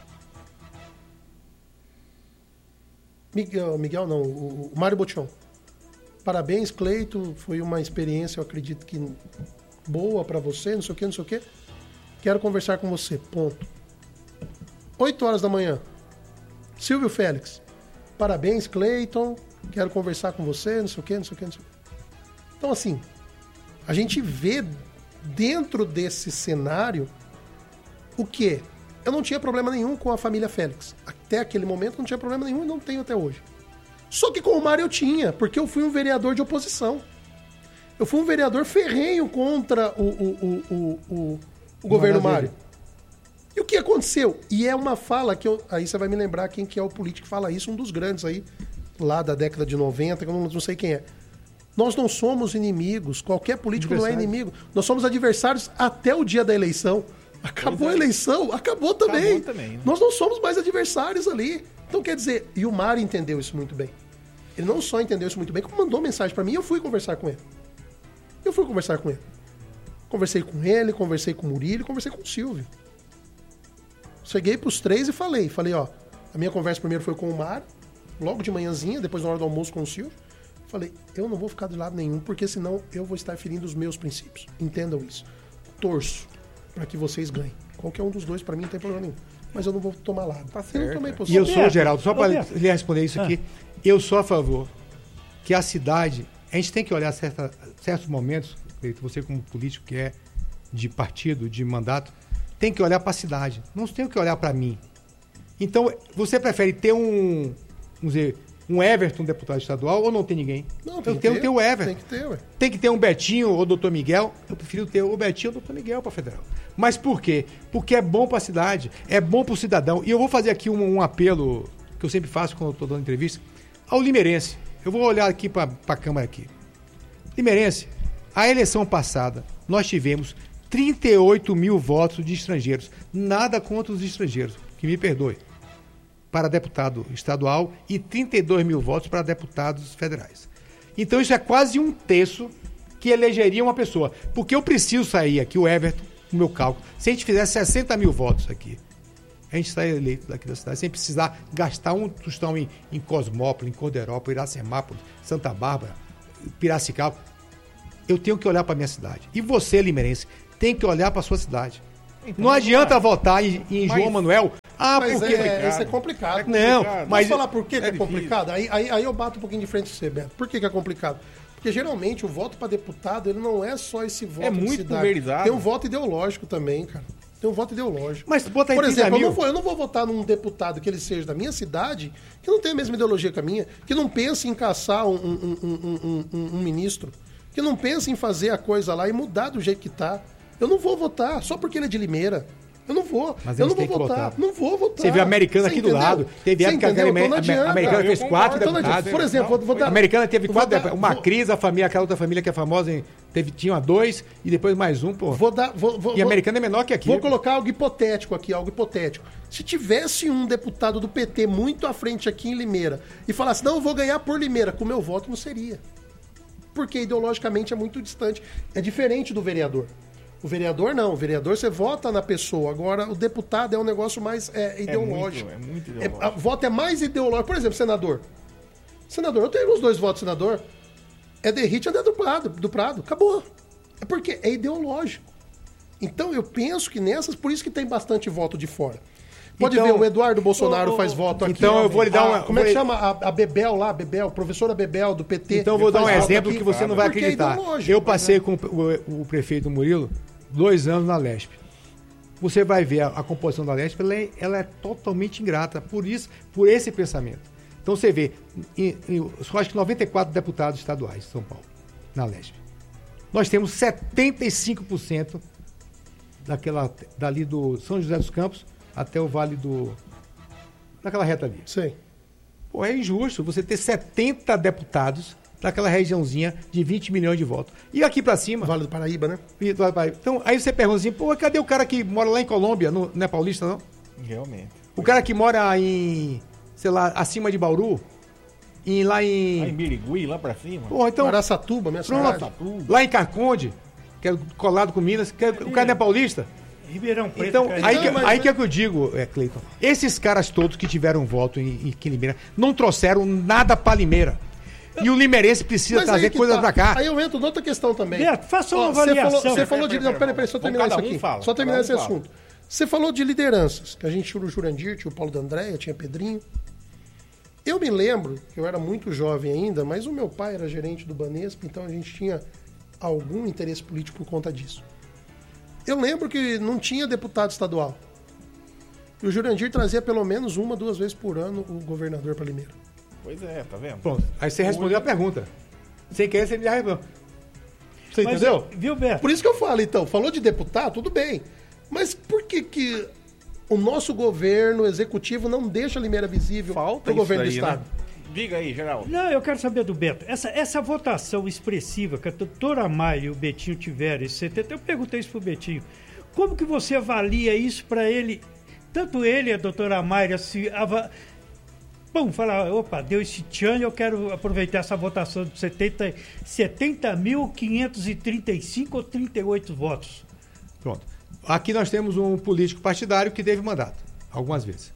Miguel, Miguel não, o, o Mário Botion. Parabéns, Cleito, foi uma experiência, eu acredito que boa pra você, não sei o que, não sei o que. Quero conversar com você, ponto. oito horas da manhã. Silvio Félix. Parabéns, Cleiton. Quero conversar com você, não sei o que, não sei o que, não sei o que. Então, assim, a gente vê dentro desse cenário o quê? Eu não tinha problema nenhum com a família Félix. Até aquele momento não tinha problema nenhum e não tenho até hoje. Só que com o Mário eu tinha, porque eu fui um vereador de oposição. Eu fui um vereador ferrenho contra o, o, o, o, o, o governo Mário. E o que aconteceu? E é uma fala que eu... Aí você vai me lembrar quem que é o político que fala isso, um dos grandes aí, lá da década de noventa, que eu não, não sei quem é. Nós não somos inimigos, qualquer político não é inimigo. Nós somos adversários até o dia da eleição. Acabou a eleição, acabou também. Acabou também, né? Nós não somos mais adversários ali. Então, quer dizer, e o Mário entendeu isso muito bem. Ele não só entendeu isso muito bem, como mandou mensagem pra mim e eu fui conversar com ele. Eu fui conversar com ele. Conversei com ele, conversei com o Murilo, conversei com o Silvio. Cheguei pros três e falei. Falei, ó, a minha conversa primeiro foi com o Mário, logo de manhãzinha, depois na hora do almoço com o Silvio. Falei, eu não vou ficar de lado nenhum, porque senão eu vou estar ferindo os meus princípios. Entendam isso. Torço para que vocês ganhem. Qualquer um dos dois, para mim, não tem problema nenhum. Mas eu não vou tomar lado. Tá eu não certo. tomei E posição. eu sou, Geraldo, só para Roberto. lhe responder isso aqui, eu sou a favor que a cidade, a gente tem que olhar certa, certos momentos, você como político que é de partido, de mandato, tem que olhar para a cidade, não tem que olhar para mim. Então, você prefere ter um, vamos dizer, um Everton, deputado estadual, ou não tem ninguém? Não, tem eu que tenho ter, que ter o Everton. Tem que ter, ué. Tem que ter um Betinho ou doutor Miguel. Eu prefiro ter o Betinho ou o doutor Miguel para federal. Mas por quê? Porque é bom para a cidade, é bom para o cidadão. E eu vou fazer aqui um, um apelo que eu sempre faço quando eu estou dando entrevista ao limeirense. Eu vou olhar aqui para a câmera aqui. Limeirense, a eleição passada nós tivemos trinta e oito mil votos de estrangeiros. Nada contra os estrangeiros, que me perdoe. Para deputado estadual e trinta e dois mil votos para deputados federais. Então isso é quase um terço que elegeria uma pessoa. Porque eu preciso sair aqui, o Everton, no meu cálculo, se a gente fizer sessenta mil votos aqui, a gente sai eleito daqui da cidade sem precisar gastar um tostão em, em Cosmópolis, em Corderópolis, Iracemápolis, Santa Bárbara, Piracicaba. Eu tenho que olhar para minha cidade. E você, limerense, tem que olhar para a sua cidade. Então, não adianta votar em, em mas, João Manuel. Ah, mas porque... É, isso é complicado. É não, complicado. mas... Posso falar por que é, que é difícil. complicado? Aí, aí, aí eu bato um pouquinho de frente com você, Beto. Por que, que é complicado? Porque geralmente o voto para deputado, ele não é só esse voto É de muito cidade. pulverizado. Tem um voto ideológico também, cara. Tem um voto ideológico. Mas bota aí Por exemplo, eu mil. não, vou, eu não vou votar num deputado que ele seja da minha cidade, que não tem a mesma ideologia que a minha, que não pense em caçar um, um, um, um, um, um ministro, que não pense em fazer a coisa lá e mudar do jeito que tá. Eu não vou votar só porque ele é de Limeira. Eu não vou. Mas eu não eles vou têm que votar. votar. Não vou votar. Você viu a Americana Você aqui entendeu? do lado. Teve Você época que a, entendeu? Então não a adianta. Americana Eu fez concordo. quatro Então não adianta. deputados. Por exemplo, vou, vou A dar... Americana teve vou quatro dar- deputados. Uma vou- Cris, a família, aquela outra família que é famosa, hein? Teve, tinha dois e depois mais um, pô. Vou dar... Vou, vou, E a Americana é menor que aqui. Vou colocar algo hipotético aqui, algo hipotético. Se tivesse um deputado do P T muito à frente aqui em Limeira e falasse, não, eu vou ganhar por Limeira, com o meu voto não seria. Porque ideologicamente é muito distante. É diferente do vereador. O vereador não. O vereador você vota na pessoa. Agora, o deputado é um negócio mais é, ideológico. É muito, é muito É, ideológico. a voto é mais ideológico. Por exemplo, senador. Senador, eu tenho os dois votos, senador. É Derrite e André do Prado, do Prado. Acabou. É porque é ideológico. Então eu penso que nessas, por isso que tem bastante voto de fora. Pode Então- ver, o Eduardo Bolsonaro Ô, ô, faz voto aqui. então ó. eu vou lhe dar A- uma- Como é que vou- chama? A, a Bebel lá, Bebel, professora Bebel do P T. Então eu vou dar um faz voto exemplo aqui. que você não vai Porque é acreditar. ideológico. Eu passei com o, o prefeito Murilo dois anos na Lesp. Você vai ver a, a composição da Lesp, ela é, ela é totalmente ingrata por isso, por esse pensamento. Então você vê, em, em, só acho que noventa e quatro deputados estaduais de São Paulo, na Lesp. Nós temos setenta e cinco por cento daquela, dali do São José dos Campos até o Vale do... Naquela reta ali. Sim. Pô, é injusto você ter setenta deputados daquela regiãozinha de vinte milhões de votos. E aqui pra cima... Vale do Paraíba, né? Então, aí você pergunta assim, pô, cadê o cara que mora lá em Colômbia? No, não é paulista, não? Realmente. O cara que mora em, sei lá, acima de Bauru? Em, lá Lá em em... Birigui, lá pra cima. Pô, então... Araçatuba, minha Pronto, cidade. lá em Carconde, que é colado com Minas, que é- o cara não é paulista? Ribeirão Preto. Então, cara. aí, que, mas- aí que é que eu digo, é, Cleiton, esses caras todos que tiveram voto em, em aqui em Limeira não trouxeram nada pra Limeira. E o limeirense precisa Mas trazer aí que coisas tá. pra cá. Aí eu entro noutra questão também. Beto, faça uma Ó, Você avaliação. falou, você falou de... Pera, Não, peraí, peraí, só Vamos terminar isso cada um aqui. fala, Só terminar cada um esse fala. assunto. Você falou de lideranças, que a gente tinha o Jurandir, tinha o Paulo D'Andréia, tinha Pedrinho. Eu me lembro, que eu era muito jovem ainda, mas o meu pai era gerente do Banesp, então a gente tinha algum interesse político por conta disso. Eu lembro que não tinha deputado estadual. E o Jurandir trazia pelo menos uma, duas vezes por ano o governador para Limeira. Pois é, tá vendo? Pronto, aí você respondeu a pergunta. Sem querer, você me já respondeu. Você Mas, entendeu? Viu, Beto? Por isso que eu falo, então, falou de deputado, tudo bem. Mas por que que o nosso governo executivo não deixa a Limeira visível Falta pro isso governo daí, do Estado? né? Diga aí, Geraldo. Não, eu quero saber do Beto. Essa, essa votação expressiva que a doutora Maia e o Betinho tiveram, esse setenta, eu perguntei isso pro Betinho. Como que você avalia isso para ele, tanto ele e a doutora Maia, se ava... Bom, falar, opa, deu esse tchan e eu quero aproveitar essa votação de setenta mil quinhentos e trinta e cinco ou trinta e oito votos. Pronto. Aqui nós temos um político partidário que teve mandato, algumas vezes.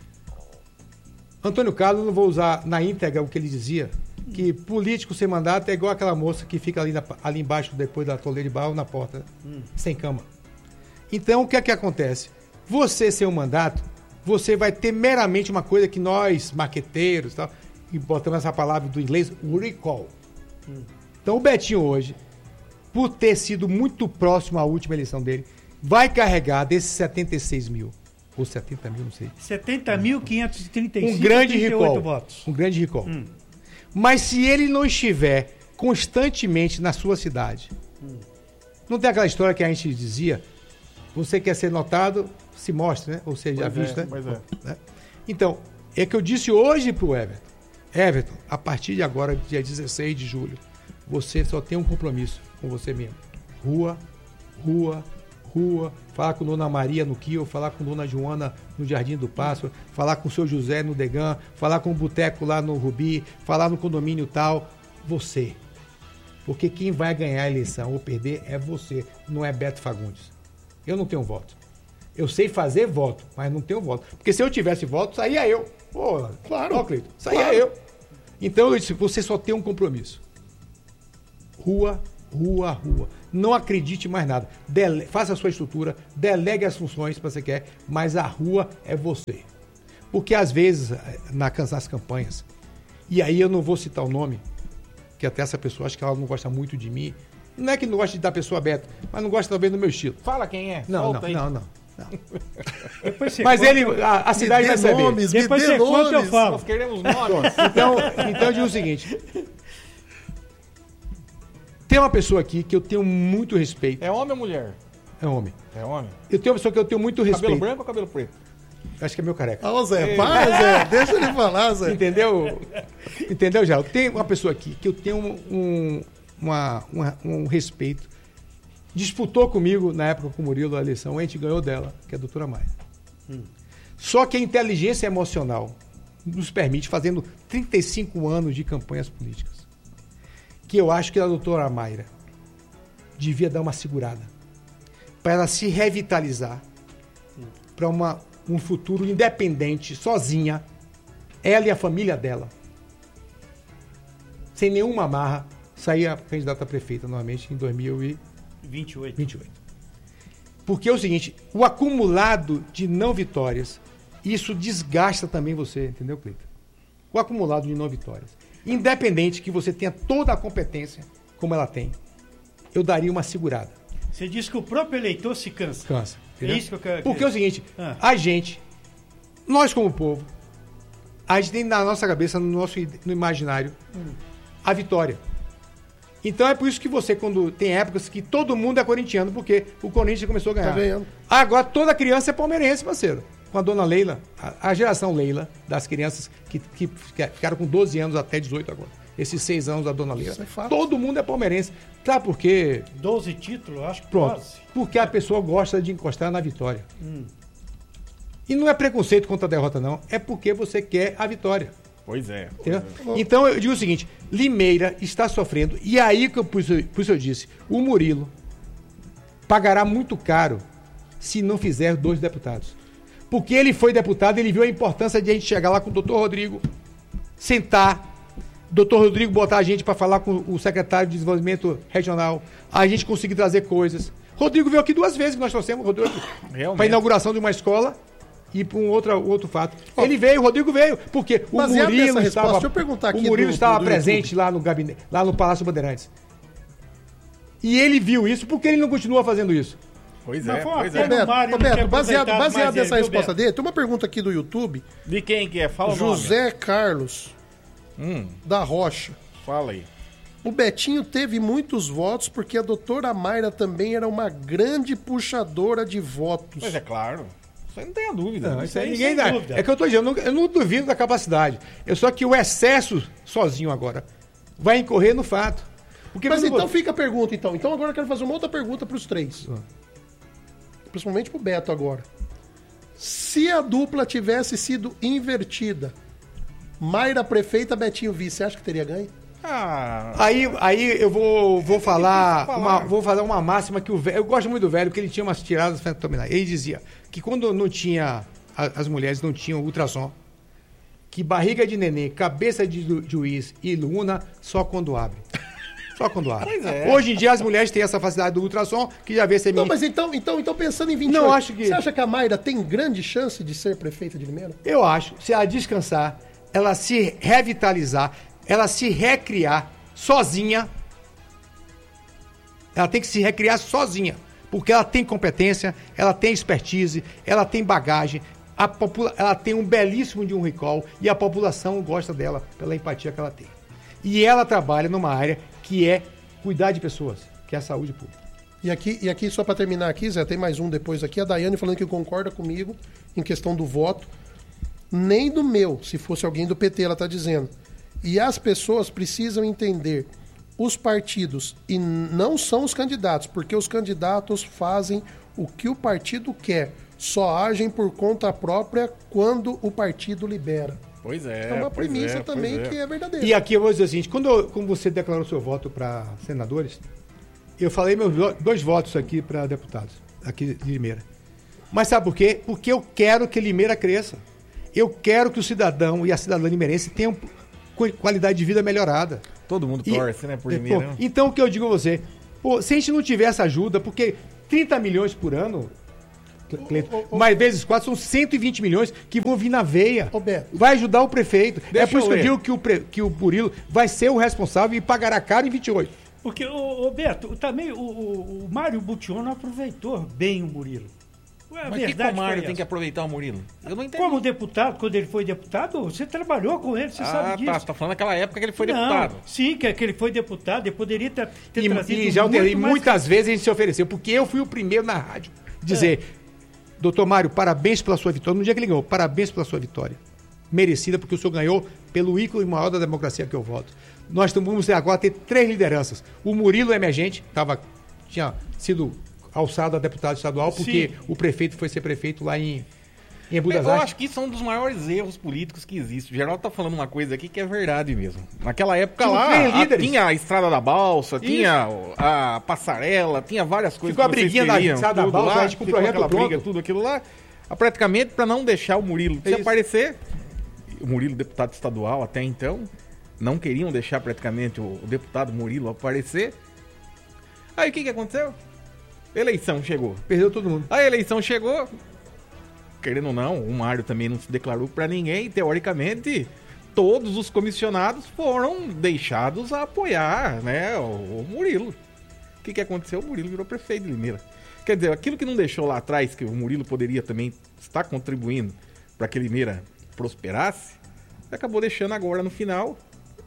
Antônio Carlos, não vou usar na íntegra o que ele dizia, que político sem mandato é igual aquela moça que fica ali, na, ali embaixo, depois da toleira de barro, na porta, hum. sem cama. Então, o que é que acontece? Você sem um mandato, você vai ter meramente uma coisa que nós, maqueteiros e tal, e botamos essa palavra do inglês, o recall. Hum. Então, o Betinho hoje, por ter sido muito próximo à última eleição dele, vai carregar desses setenta e seis mil, ou setenta mil, não sei. setenta mil quinhentos e trinta e cinco, Um grande trinta e oito recall. votos. Um grande recall. Hum. Mas se ele não estiver constantemente na sua cidade, hum. não tem aquela história que a gente dizia, você quer ser notado, se mostre, né? Ou seja, já Pois visto, é, né? pois é. né? Então, é que eu disse hoje pro Everton, Everton, a partir de agora, dia dezesseis de julho, você só tem um compromisso com você mesmo. Rua, rua, rua, falar com Dona Maria no Quio, falar com Dona Joana no Jardim do Pássaro, falar com o seu José no Degan, falar com o boteco lá no Rubi, falar no condomínio tal, você. Porque quem vai ganhar a eleição ou perder é você, não é Beto Fagundes. Eu não tenho voto. Eu sei fazer voto, mas não tenho voto. Porque se eu tivesse voto, saía eu. Pô, Claro. ó, Cleiton, saía Claro. eu. Então eu disse, você só tem um compromisso. Rua, rua, rua. Não acredite em mais nada. Dele... Faça a sua estrutura, delegue as funções que você quer, mas a rua é você. Porque às vezes, na, nas campanhas, e aí eu não vou citar o nome, que até essa pessoa, acho que ela não gosta muito de mim. Não é que não gosta de dar pessoa aberta, mas não gosta talvez do meu estilo. Fala quem é. Não, Solta não, aí. não, não, não. Depois você Mas conta- ele, a, a cidade Me vai dê saber. nomes, me Depois dê você conta, eu nomes. falo. Nós queremos nomes. Então, então eu digo o seguinte. Tem uma pessoa aqui que eu tenho muito respeito. É homem ou mulher? É homem. É homem. Eu tenho uma pessoa que eu tenho muito respeito. Cabelo branco ou cabelo preto? Acho que é meu careca. Ah, ô Zé, para, Zé. Deixa ele falar, Zé. Entendeu? Entendeu, Geraldo? Tem uma pessoa aqui que eu tenho um, uma, uma- um respeito. Disputou comigo na época com o Murilo a eleição, a gente ganhou dela, que é a doutora Maia. Só que a inteligência emocional nos permite, fazendo trinta e cinco anos de campanhas políticas, que eu acho que a doutora Mayra devia dar uma segurada para ela se revitalizar para uma um futuro independente, sozinha, ela e a família dela, sem nenhuma amarra, sair a candidata a prefeita novamente em dois mil e vinte e oito. vinte e oito. Porque é o seguinte, o acumulado de não vitórias, isso desgasta também você, entendeu, Cleiton? O acumulado de não vitórias. Independente que você tenha toda a competência, como ela tem, eu daria uma segurada. Você disse que o próprio eleitor se cansa. Cansa. É entendeu? isso que eu quero. Porque é o seguinte, Ah. a gente, nós como povo, a gente tem na nossa cabeça, no nosso id- no imaginário, a vitória. Então é por isso que você, quando tem épocas que todo mundo é corintiano, porque o Corinthians começou a ganhar. Tá ganhando. Agora toda criança é palmeirense, parceiro. Com a dona Leila, a, a geração Leila, das crianças que, que ficaram com doze anos até dezoito agora. Esses seis anos da dona Leila. Isso é fato. Todo mundo é palmeirense. Sabe por quê? doze títulos, acho que Pronto. quase. Porque a pessoa gosta de encostar na vitória. E não é preconceito contra a derrota, não. É porque você quer a vitória. Pois é. Entendeu? Então eu digo o seguinte: Limeira está sofrendo. E aí que eu, por, isso, por isso eu disse: o Murilo pagará muito caro se não fizer dois deputados. Porque ele foi deputado, ele viu a importância de a gente chegar lá com o doutor Rodrigo, sentar. doutor Rodrigo botar a gente para falar com o secretário de Desenvolvimento Regional, a gente conseguir trazer coisas. Rodrigo veio aqui duas vezes que nós trouxemos o Rodrigo Realmente. para a inauguração de uma escola e para um outro, outro fato. Ele veio, o Rodrigo veio, porque o Baseado Murilo nessa resposta, estava, deixa eu perguntar aqui o Murilo do- estava do presente YouTube. lá no gabinete, lá no Palácio Bandeirantes. E ele viu isso, porque ele não continua fazendo isso? Pois Mas é, foi uma pois pena. é. Beto, Mário ô, não Beto, tinha baseado, aproveitado baseado mais nessa ele, viu, resposta Beto? dele, tem uma pergunta aqui do YouTube. De quem que é? Fala o José Carlos nome. Hum, da Rocha. fala aí. O Betinho teve muitos votos porque a doutora Mayra também era uma grande puxadora de votos. Mas é claro. Isso aí não tem a dúvida. Não, isso aí aí, ninguém sem dá. dúvida. É que eu estou dizendo, eu não, eu não duvido da capacidade. É só que o excesso sozinho agora vai incorrer no fato. Porque Mas quando então você- fica a pergunta, então. Então agora eu quero fazer uma outra pergunta para os três. Ah. Principalmente pro Beto agora. Se a dupla tivesse sido invertida, Mayra prefeita, Betinho vice, você acha que teria ganho? Ah, Aí, aí eu vou, vou, falar falar. uma, vou falar uma máxima que o velho. Eu gosto muito do velho, porque ele tinha umas tiradas fenomenais. Ele dizia que quando não tinha. a- As mulheres não tinham ultrassom, que barriga de neném, cabeça de ju- juiz e luna só quando abre. Só quando abre. Pois é. Hoje em dia as mulheres têm essa facilidade do ultrassom, que já vê se é Não, menino. mas então, então, então pensando em vinte e oito, Não, acho que- você acha que a Mayra tem grande chance de ser prefeita de Limeira? Eu acho, se ela descansar, ela se revitalizar, ela se recriar sozinha, ela tem que se recriar sozinha, porque ela tem competência, ela tem expertise, ela tem bagagem, a popula- ela tem um belíssimo de um recall e a população gosta dela pela empatia que ela tem. E ela trabalha numa área que é cuidar de pessoas, que é a saúde pública. E aqui, e aqui só para terminar aqui, Zé, tem mais um depois aqui, a Daiane falando que concorda comigo em questão do voto. Nem do meu, se fosse alguém do P T, ela está dizendo. E as pessoas precisam entender os partidos e não são os candidatos, porque os candidatos fazem o que o partido quer, só agem por conta própria quando o partido libera. pois é. É uma pois premissa é, pois também é. que é verdadeira. E aqui eu vou dizer o seguinte, quando, eu- quando você declarou seu voto para senadores, eu falei meus do- dois votos aqui para deputados, aqui de Limeira. Mas sabe por quê? Porque eu quero que Limeira cresça. Eu quero que o cidadão e a cidadã limeirense tenham qualidade de vida melhorada. Todo mundo torce, e, né, por pô, Limeira. Né? Então, o que eu digo a você, pô, se a gente não tiver essa ajuda, porque trinta milhões por ano, Cleiton, oh, oh, mais vezes quatro, são cento e vinte milhões que vão vir na veia. Oh, Beto. Vai ajudar o prefeito. Deixa é por isso eu que eu digo que o, pre, que o Murilo vai ser o responsável e pagará caro em vinte e oito. Porque, ô, ô Beto, também o, o, o Mário Bution aproveitou bem o Murilo. A Mas que o Mário tem que aproveitar o Murilo? Eu não entendi. Como deputado, quando ele foi deputado, você trabalhou com ele, você ah, sabe disso. Ah, tá, você tá falando daquela época que ele foi não, deputado. Sim, que, que ele foi deputado, ele poderia ter, ter e, trazido e já muito e mais muitas que... vezes a gente se ofereceu, porque eu fui o primeiro na rádio dizer, é. doutor Mário, parabéns pela sua vitória. No dia que ele ganhou, parabéns pela sua vitória. Merecida, porque o senhor ganhou pelo ícone maior da democracia que eu voto. Nós vamos agora ter três lideranças. O Murilo é emergente, tava, tinha sido alçado a deputado estadual, porque Sim. o prefeito foi ser prefeito lá em, em Budapeste. Eu acho que isso é um dos maiores erros políticos que existe. O Geraldo tá falando uma coisa aqui que é verdade mesmo. Naquela época tinha lá, a, tinha a Estrada da Balsa, isso. tinha a passarela, tinha várias coisas. Ficou que a briguinha da Estrada da Balsa, lá, tipo, o projeto aquela briga, tudo aquilo lá. Praticamente para não deixar o Murilo se aparecer. O Murilo, deputado estadual até então, não queriam deixar praticamente o, o deputado Murilo aparecer. Aí o que que aconteceu? Eleição chegou. Perdeu todo mundo. A eleição chegou. Querendo ou não, o Mário também não se declarou para ninguém. Teoricamente, todos os comissionados foram deixados a apoiar, né, o, o Murilo. O que que aconteceu? O Murilo virou prefeito de Limeira. Quer dizer, aquilo que não deixou lá atrás, que o Murilo poderia também estar contribuindo para que Limeira prosperasse, acabou deixando agora no final.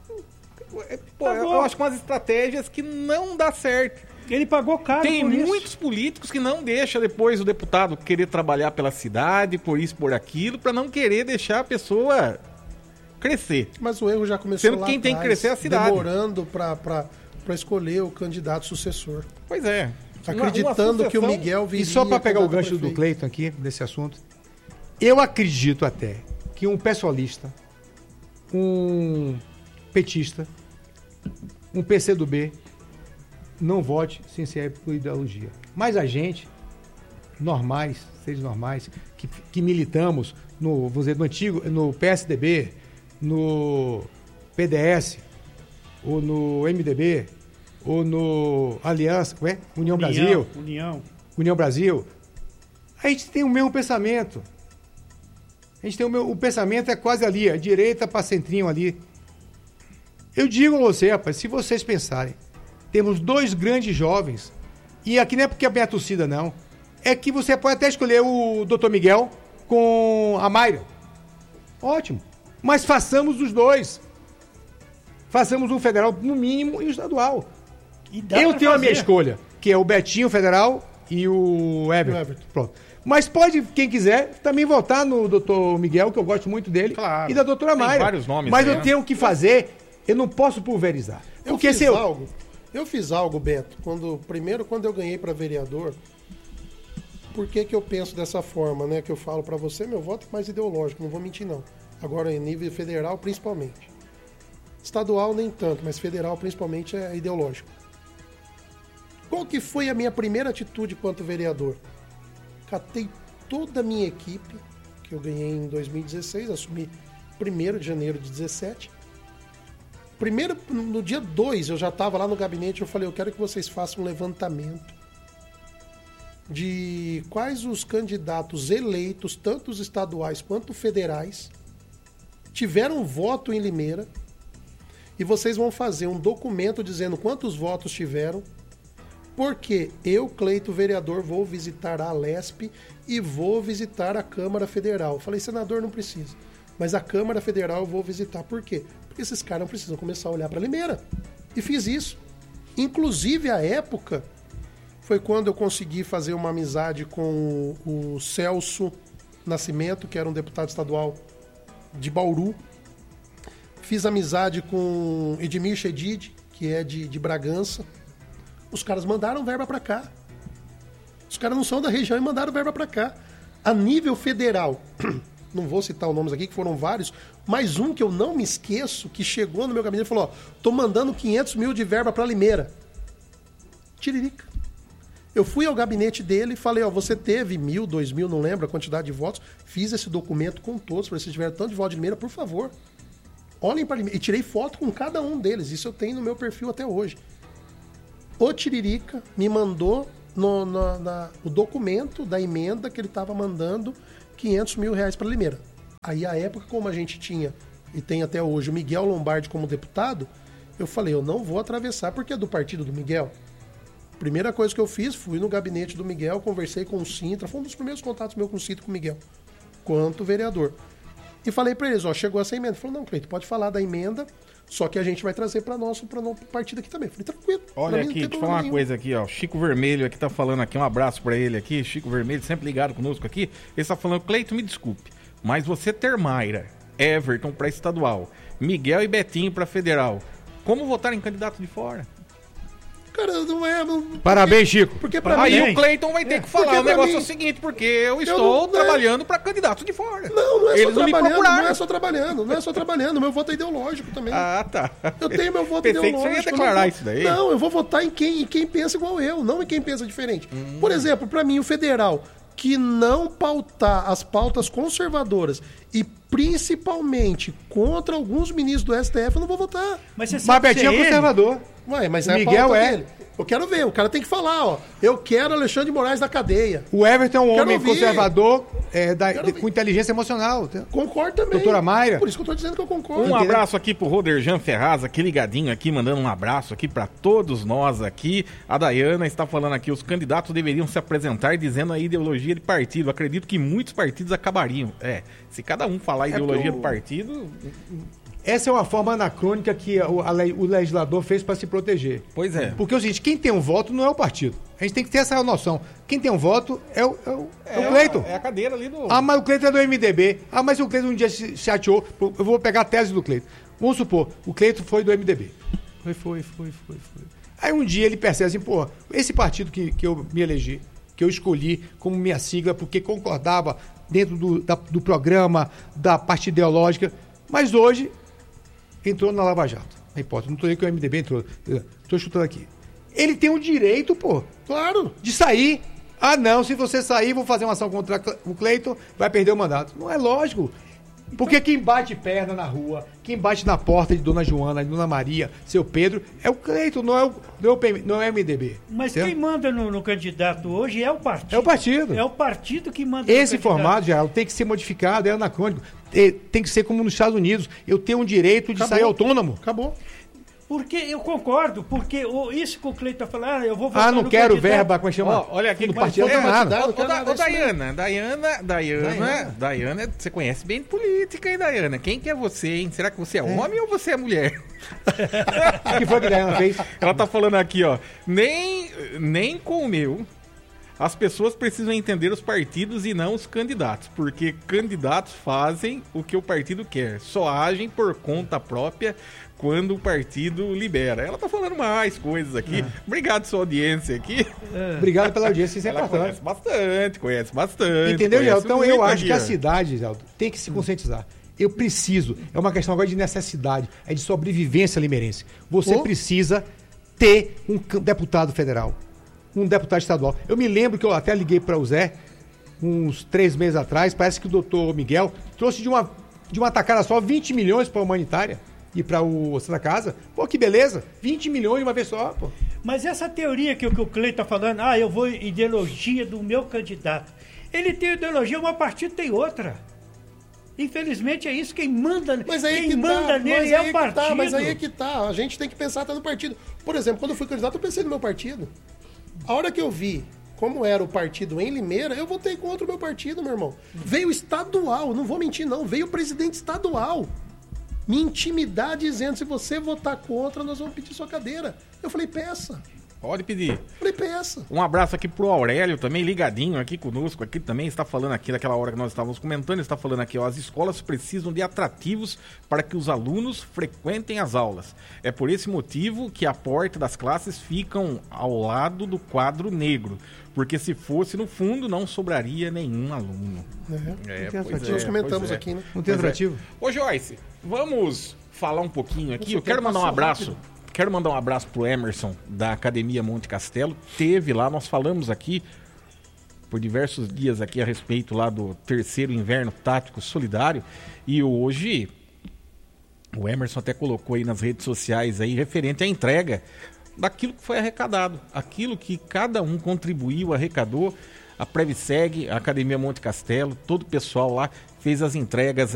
Pô, tá eu acho que umas estratégias que não dá certo. Ele pagou caro. Tem por muitos isso. políticos que não deixam depois o deputado querer trabalhar pela cidade, por isso, por aquilo, para não querer deixar a pessoa crescer. Mas o erro já começou Sendo lá quem atrás, tem que crescer é a cidade. Demorando para escolher o candidato sucessor. Pois é. Acreditando uma, uma que o Miguel viria... E só para pegar o gancho do Cleiton aqui, desse assunto, eu acredito até que um pessoalista, um petista, um P C do B, não vote sem ser por ideologia. Mas a gente, normais, seres normais, que, que militamos no, vamos dizer, no antigo, no P S D B, no P D S, ou no M D B, ou no Aliança, como é? União, União Brasil. União. União Brasil. A gente tem o mesmo pensamento. A gente tem o mesmo, o pensamento é quase ali, a direita para centrinho ali. Eu digo a você, rapaz, se vocês pensarem, temos dois grandes jovens, e aqui não é porque é a minha torcida, não. É que você pode até escolher o doutor Miguel com a Mayra. Ótimo. Mas façamos os dois. Façamos um federal no mínimo e o estadual. E eu tenho fazer. a minha escolha, que é o Betinho federal e o Everton. Everton. Pronto. Mas pode, quem quiser, também votar no doutor Miguel, que eu gosto muito dele, claro. e da doutora Mayra. Tem vários nomes. Mas aí, eu né? tenho que fazer, eu não posso pulverizar. Eu Porque fiz se eu... algo... Eu fiz algo, Beto, quando, primeiro quando eu ganhei para vereador. Por que que eu penso dessa forma, né? Que eu falo para você, meu voto é mais ideológico, não vou mentir não. Agora em nível federal principalmente. Estadual nem tanto, mas federal principalmente é ideológico. Qual que foi a minha primeira atitude quanto vereador? Catei toda a minha equipe, que eu ganhei em dois mil e dezesseis, assumi primeiro de janeiro de dezessete. Primeiro, no dia dois, eu já estava lá no gabinete, eu falei, eu quero que vocês façam um levantamento de quais os candidatos eleitos, tanto os estaduais quanto federais, tiveram voto em Limeira, e vocês vão fazer um documento dizendo quantos votos tiveram, porque eu, Cleito, vereador, vou visitar a Alesp e vou visitar a Câmara Federal. Eu falei, senador, não precisa. Mas a Câmara Federal eu vou visitar. Por quê? Porque esses caras não precisam começar a olhar para Limeira. E fiz isso. Inclusive, a época, foi quando eu consegui fazer uma amizade com o Celso Nascimento, que era um deputado estadual de Bauru. Fiz amizade com Edmir Chedid, que é de, de Bragança. Os caras mandaram verba para cá. Os caras não são da região e mandaram verba para cá. A nível federal... Não vou citar os nomes aqui, que foram vários, mas um que eu não me esqueço, que chegou no meu gabinete e falou, ó, tô mandando quinhentos mil de verba pra Limeira. Tiririca. Eu fui ao gabinete dele e falei, ó, você teve mil, dois mil, não lembro a quantidade de votos. Fiz esse documento com todos, falei, se tiver tanto de voto de Limeira, por favor, olhem para Limeira. E tirei foto com cada um deles, isso eu tenho no meu perfil até hoje. O Tiririca me mandou no, no, na, o documento da emenda que ele estava mandando quinhentos mil reais para Limeira. Aí, à época, como a gente tinha, e tem até hoje, o Miguel Lombardi como deputado, eu falei, eu não vou atravessar, porque é do partido do Miguel. Primeira coisa que eu fiz, fui no gabinete do Miguel, conversei com o Sintra, foi um dos primeiros contatos meus com o Sintra com o Miguel, quanto vereador. E falei para eles, ó, chegou essa emenda. Ele falou, não, Cleito, pode falar da emenda, só que a gente vai trazer para nosso, para nosso partido aqui também. Falei, tranquilo. Olha aqui, deixa eu falar uma nenhum. coisa aqui, ó. Chico Vermelho aqui tá falando aqui, um abraço para ele aqui. Chico Vermelho, sempre ligado conosco aqui. Ele tá falando, Cleito, me desculpe, mas você ter Mayra, Everton para estadual, Miguel e Betinho para federal, como votar em candidato de fora? Cara, não é... Não, Parabéns, Chico. Porque pra Aí mim, o Cleiton vai ter é, que falar. O negócio mim, é o seguinte, porque eu estou não, trabalhando para candidatos de fora. Não, não é Eles só não trabalhando, me não é só trabalhando, não é só trabalhando. Meu voto é ideológico também. Ah, tá. Eu tenho meu voto Pensei ideológico. Que você ia declarar não, isso daí. Não, eu vou votar em quem, em quem pensa igual eu, não em quem pensa diferente. Hum. Por exemplo, para mim, o federal que não pautar as pautas conservadoras e principalmente contra alguns ministros do S T F, eu não vou votar. Mas você sabe Betinho é conservador. Ué, mas o é a Miguel pauta é. dele. Eu quero ver, o cara tem que falar, ó. Eu quero Alexandre de Moraes da cadeia. O Everton é um quero homem ouvir. conservador é, da, de, com inteligência emocional. Concordo também. Doutora Mayra. Por isso que eu tô dizendo que eu concordo. Um abraço aqui pro Roderjan Ferraz, aqui ligadinho aqui, mandando um abraço aqui para todos nós aqui. A Dayana está falando aqui, os candidatos deveriam se apresentar dizendo a ideologia de partido. Acredito que muitos partidos acabariam. É, se cada um falar a ideologia é do partido... Essa é uma forma anacrônica que o, a, o legislador fez para se proteger. Pois é. Porque é o seguinte, quem tem um voto não é o partido. A gente tem que ter essa noção. Quem tem um voto é o, é o, é é o Cleiton. É a cadeira ali do... Ah, mas o Cleiton é do M D B. Ah, mas o Cleiton um dia se chateou. Eu vou pegar a tese do Cleiton. Vamos supor, o Cleiton foi do M D B. Foi, foi, foi, foi, foi. Aí um dia ele percebe assim, pô, esse partido que, que eu me elegi, que eu escolhi como minha sigla, porque concordava dentro do, da, do programa, da parte ideológica, mas hoje... entrou na Lava Jato. A hipótese. Não estou dizendo que o M D B entrou. Estou chutando aqui. Ele tem o direito, pô. Claro. De sair. Ah, não. Se você sair, vou fazer uma ação contra o Cleiton, vai perder o mandato. Não é lógico. Porque quem bate perna na rua, quem bate na porta de Dona Joana, de Dona Maria, seu Pedro, é o Cleiton, não é o, não é o, não é o M D B. Mas certo? Quem manda no, no candidato hoje é o partido. É o partido. É o partido que manda Esse no formato, Geraldo, tem que ser modificado, é anacrônico. Tem que ser como nos Estados Unidos. Eu tenho um direito de Acabou. sair autônomo. Acabou. Porque eu concordo, porque o, isso que o Cleiton está falando, ah, eu vou votar Ah, não no quero candidato. verba, como é que chama? Ó, olha aqui, no que partido é, não tem nada. Não Ô, quero da, nada ô, disso, Dayana, Dayana, Dayana, Dayana, Dayana, você conhece bem política, hein, Dayana? Quem que é você, hein? Será que você é, é. homem ou você é mulher? O que foi que a Dayana fez? Ela tá falando aqui, ó, nem, nem com o meu... As pessoas precisam entender os partidos e não os candidatos, porque candidatos fazem o que o partido quer, só agem por conta própria quando o partido libera. Ela tá falando mais coisas aqui. É. Obrigado sua audiência aqui. É. Obrigado pela audiência, isso é Ela importante. conhece bastante, conhece bastante. Entendeu, Geraldo? Então eu acho aqui, que a ó. cidade, Geraldo, tem que se conscientizar. Eu preciso, é uma questão agora de necessidade, é de sobrevivência limeirense. Você oh. precisa ter um deputado federal. Um deputado estadual. Eu me lembro que eu até liguei para o Zé, uns três meses atrás, parece que o doutor Miguel trouxe de uma, de uma tacada só vinte milhões para a humanitária e para o Santa Casa. Pô, que beleza, vinte milhões de uma vez só, pô. Mas essa teoria que, que o Cleiton está falando, ah, eu vou ideologia do meu candidato. Ele tem ideologia, uma partido tem outra. Infelizmente é isso, quem manda, mas aí quem que manda tá, nele é o partido. Tá, mas aí é que tá, a gente tem que pensar até no partido. Por exemplo, quando eu fui candidato, eu pensei no meu partido. A hora que eu vi como era o partido em Limeira, eu votei contra o meu partido, meu irmão. Veio estadual, não vou mentir não, veio o presidente estadual me intimidar dizendo, se você votar contra, nós vamos pedir sua cadeira. Eu falei, peça. Pode pedir. Falei, peça. Um abraço aqui pro Aurélio também, ligadinho aqui conosco, aqui também está falando aqui daquela hora que nós estávamos comentando, está falando aqui, ó, as escolas precisam de atrativos para que os alunos frequentem as aulas. É por esse motivo que a porta das classes ficam ao lado do quadro negro, porque se fosse no fundo não sobraria nenhum aluno. É, é pois é, nós comentamos é. aqui, né? Não tem atrativo. É. Ô Joyce, vamos falar um pouquinho aqui, eu, eu quero mandar um abraço. rápido. quero mandar um abraço pro Emerson, da Academia Monte Castelo. Teve lá, nós falamos aqui por diversos dias aqui a respeito lá do terceiro inverno tático solidário. E hoje o Emerson até colocou aí nas redes sociais aí referente à entrega daquilo que foi arrecadado, aquilo que cada um contribuiu, arrecadou. A Previseg, a Academia Monte Castelo, todo o pessoal lá fez as entregas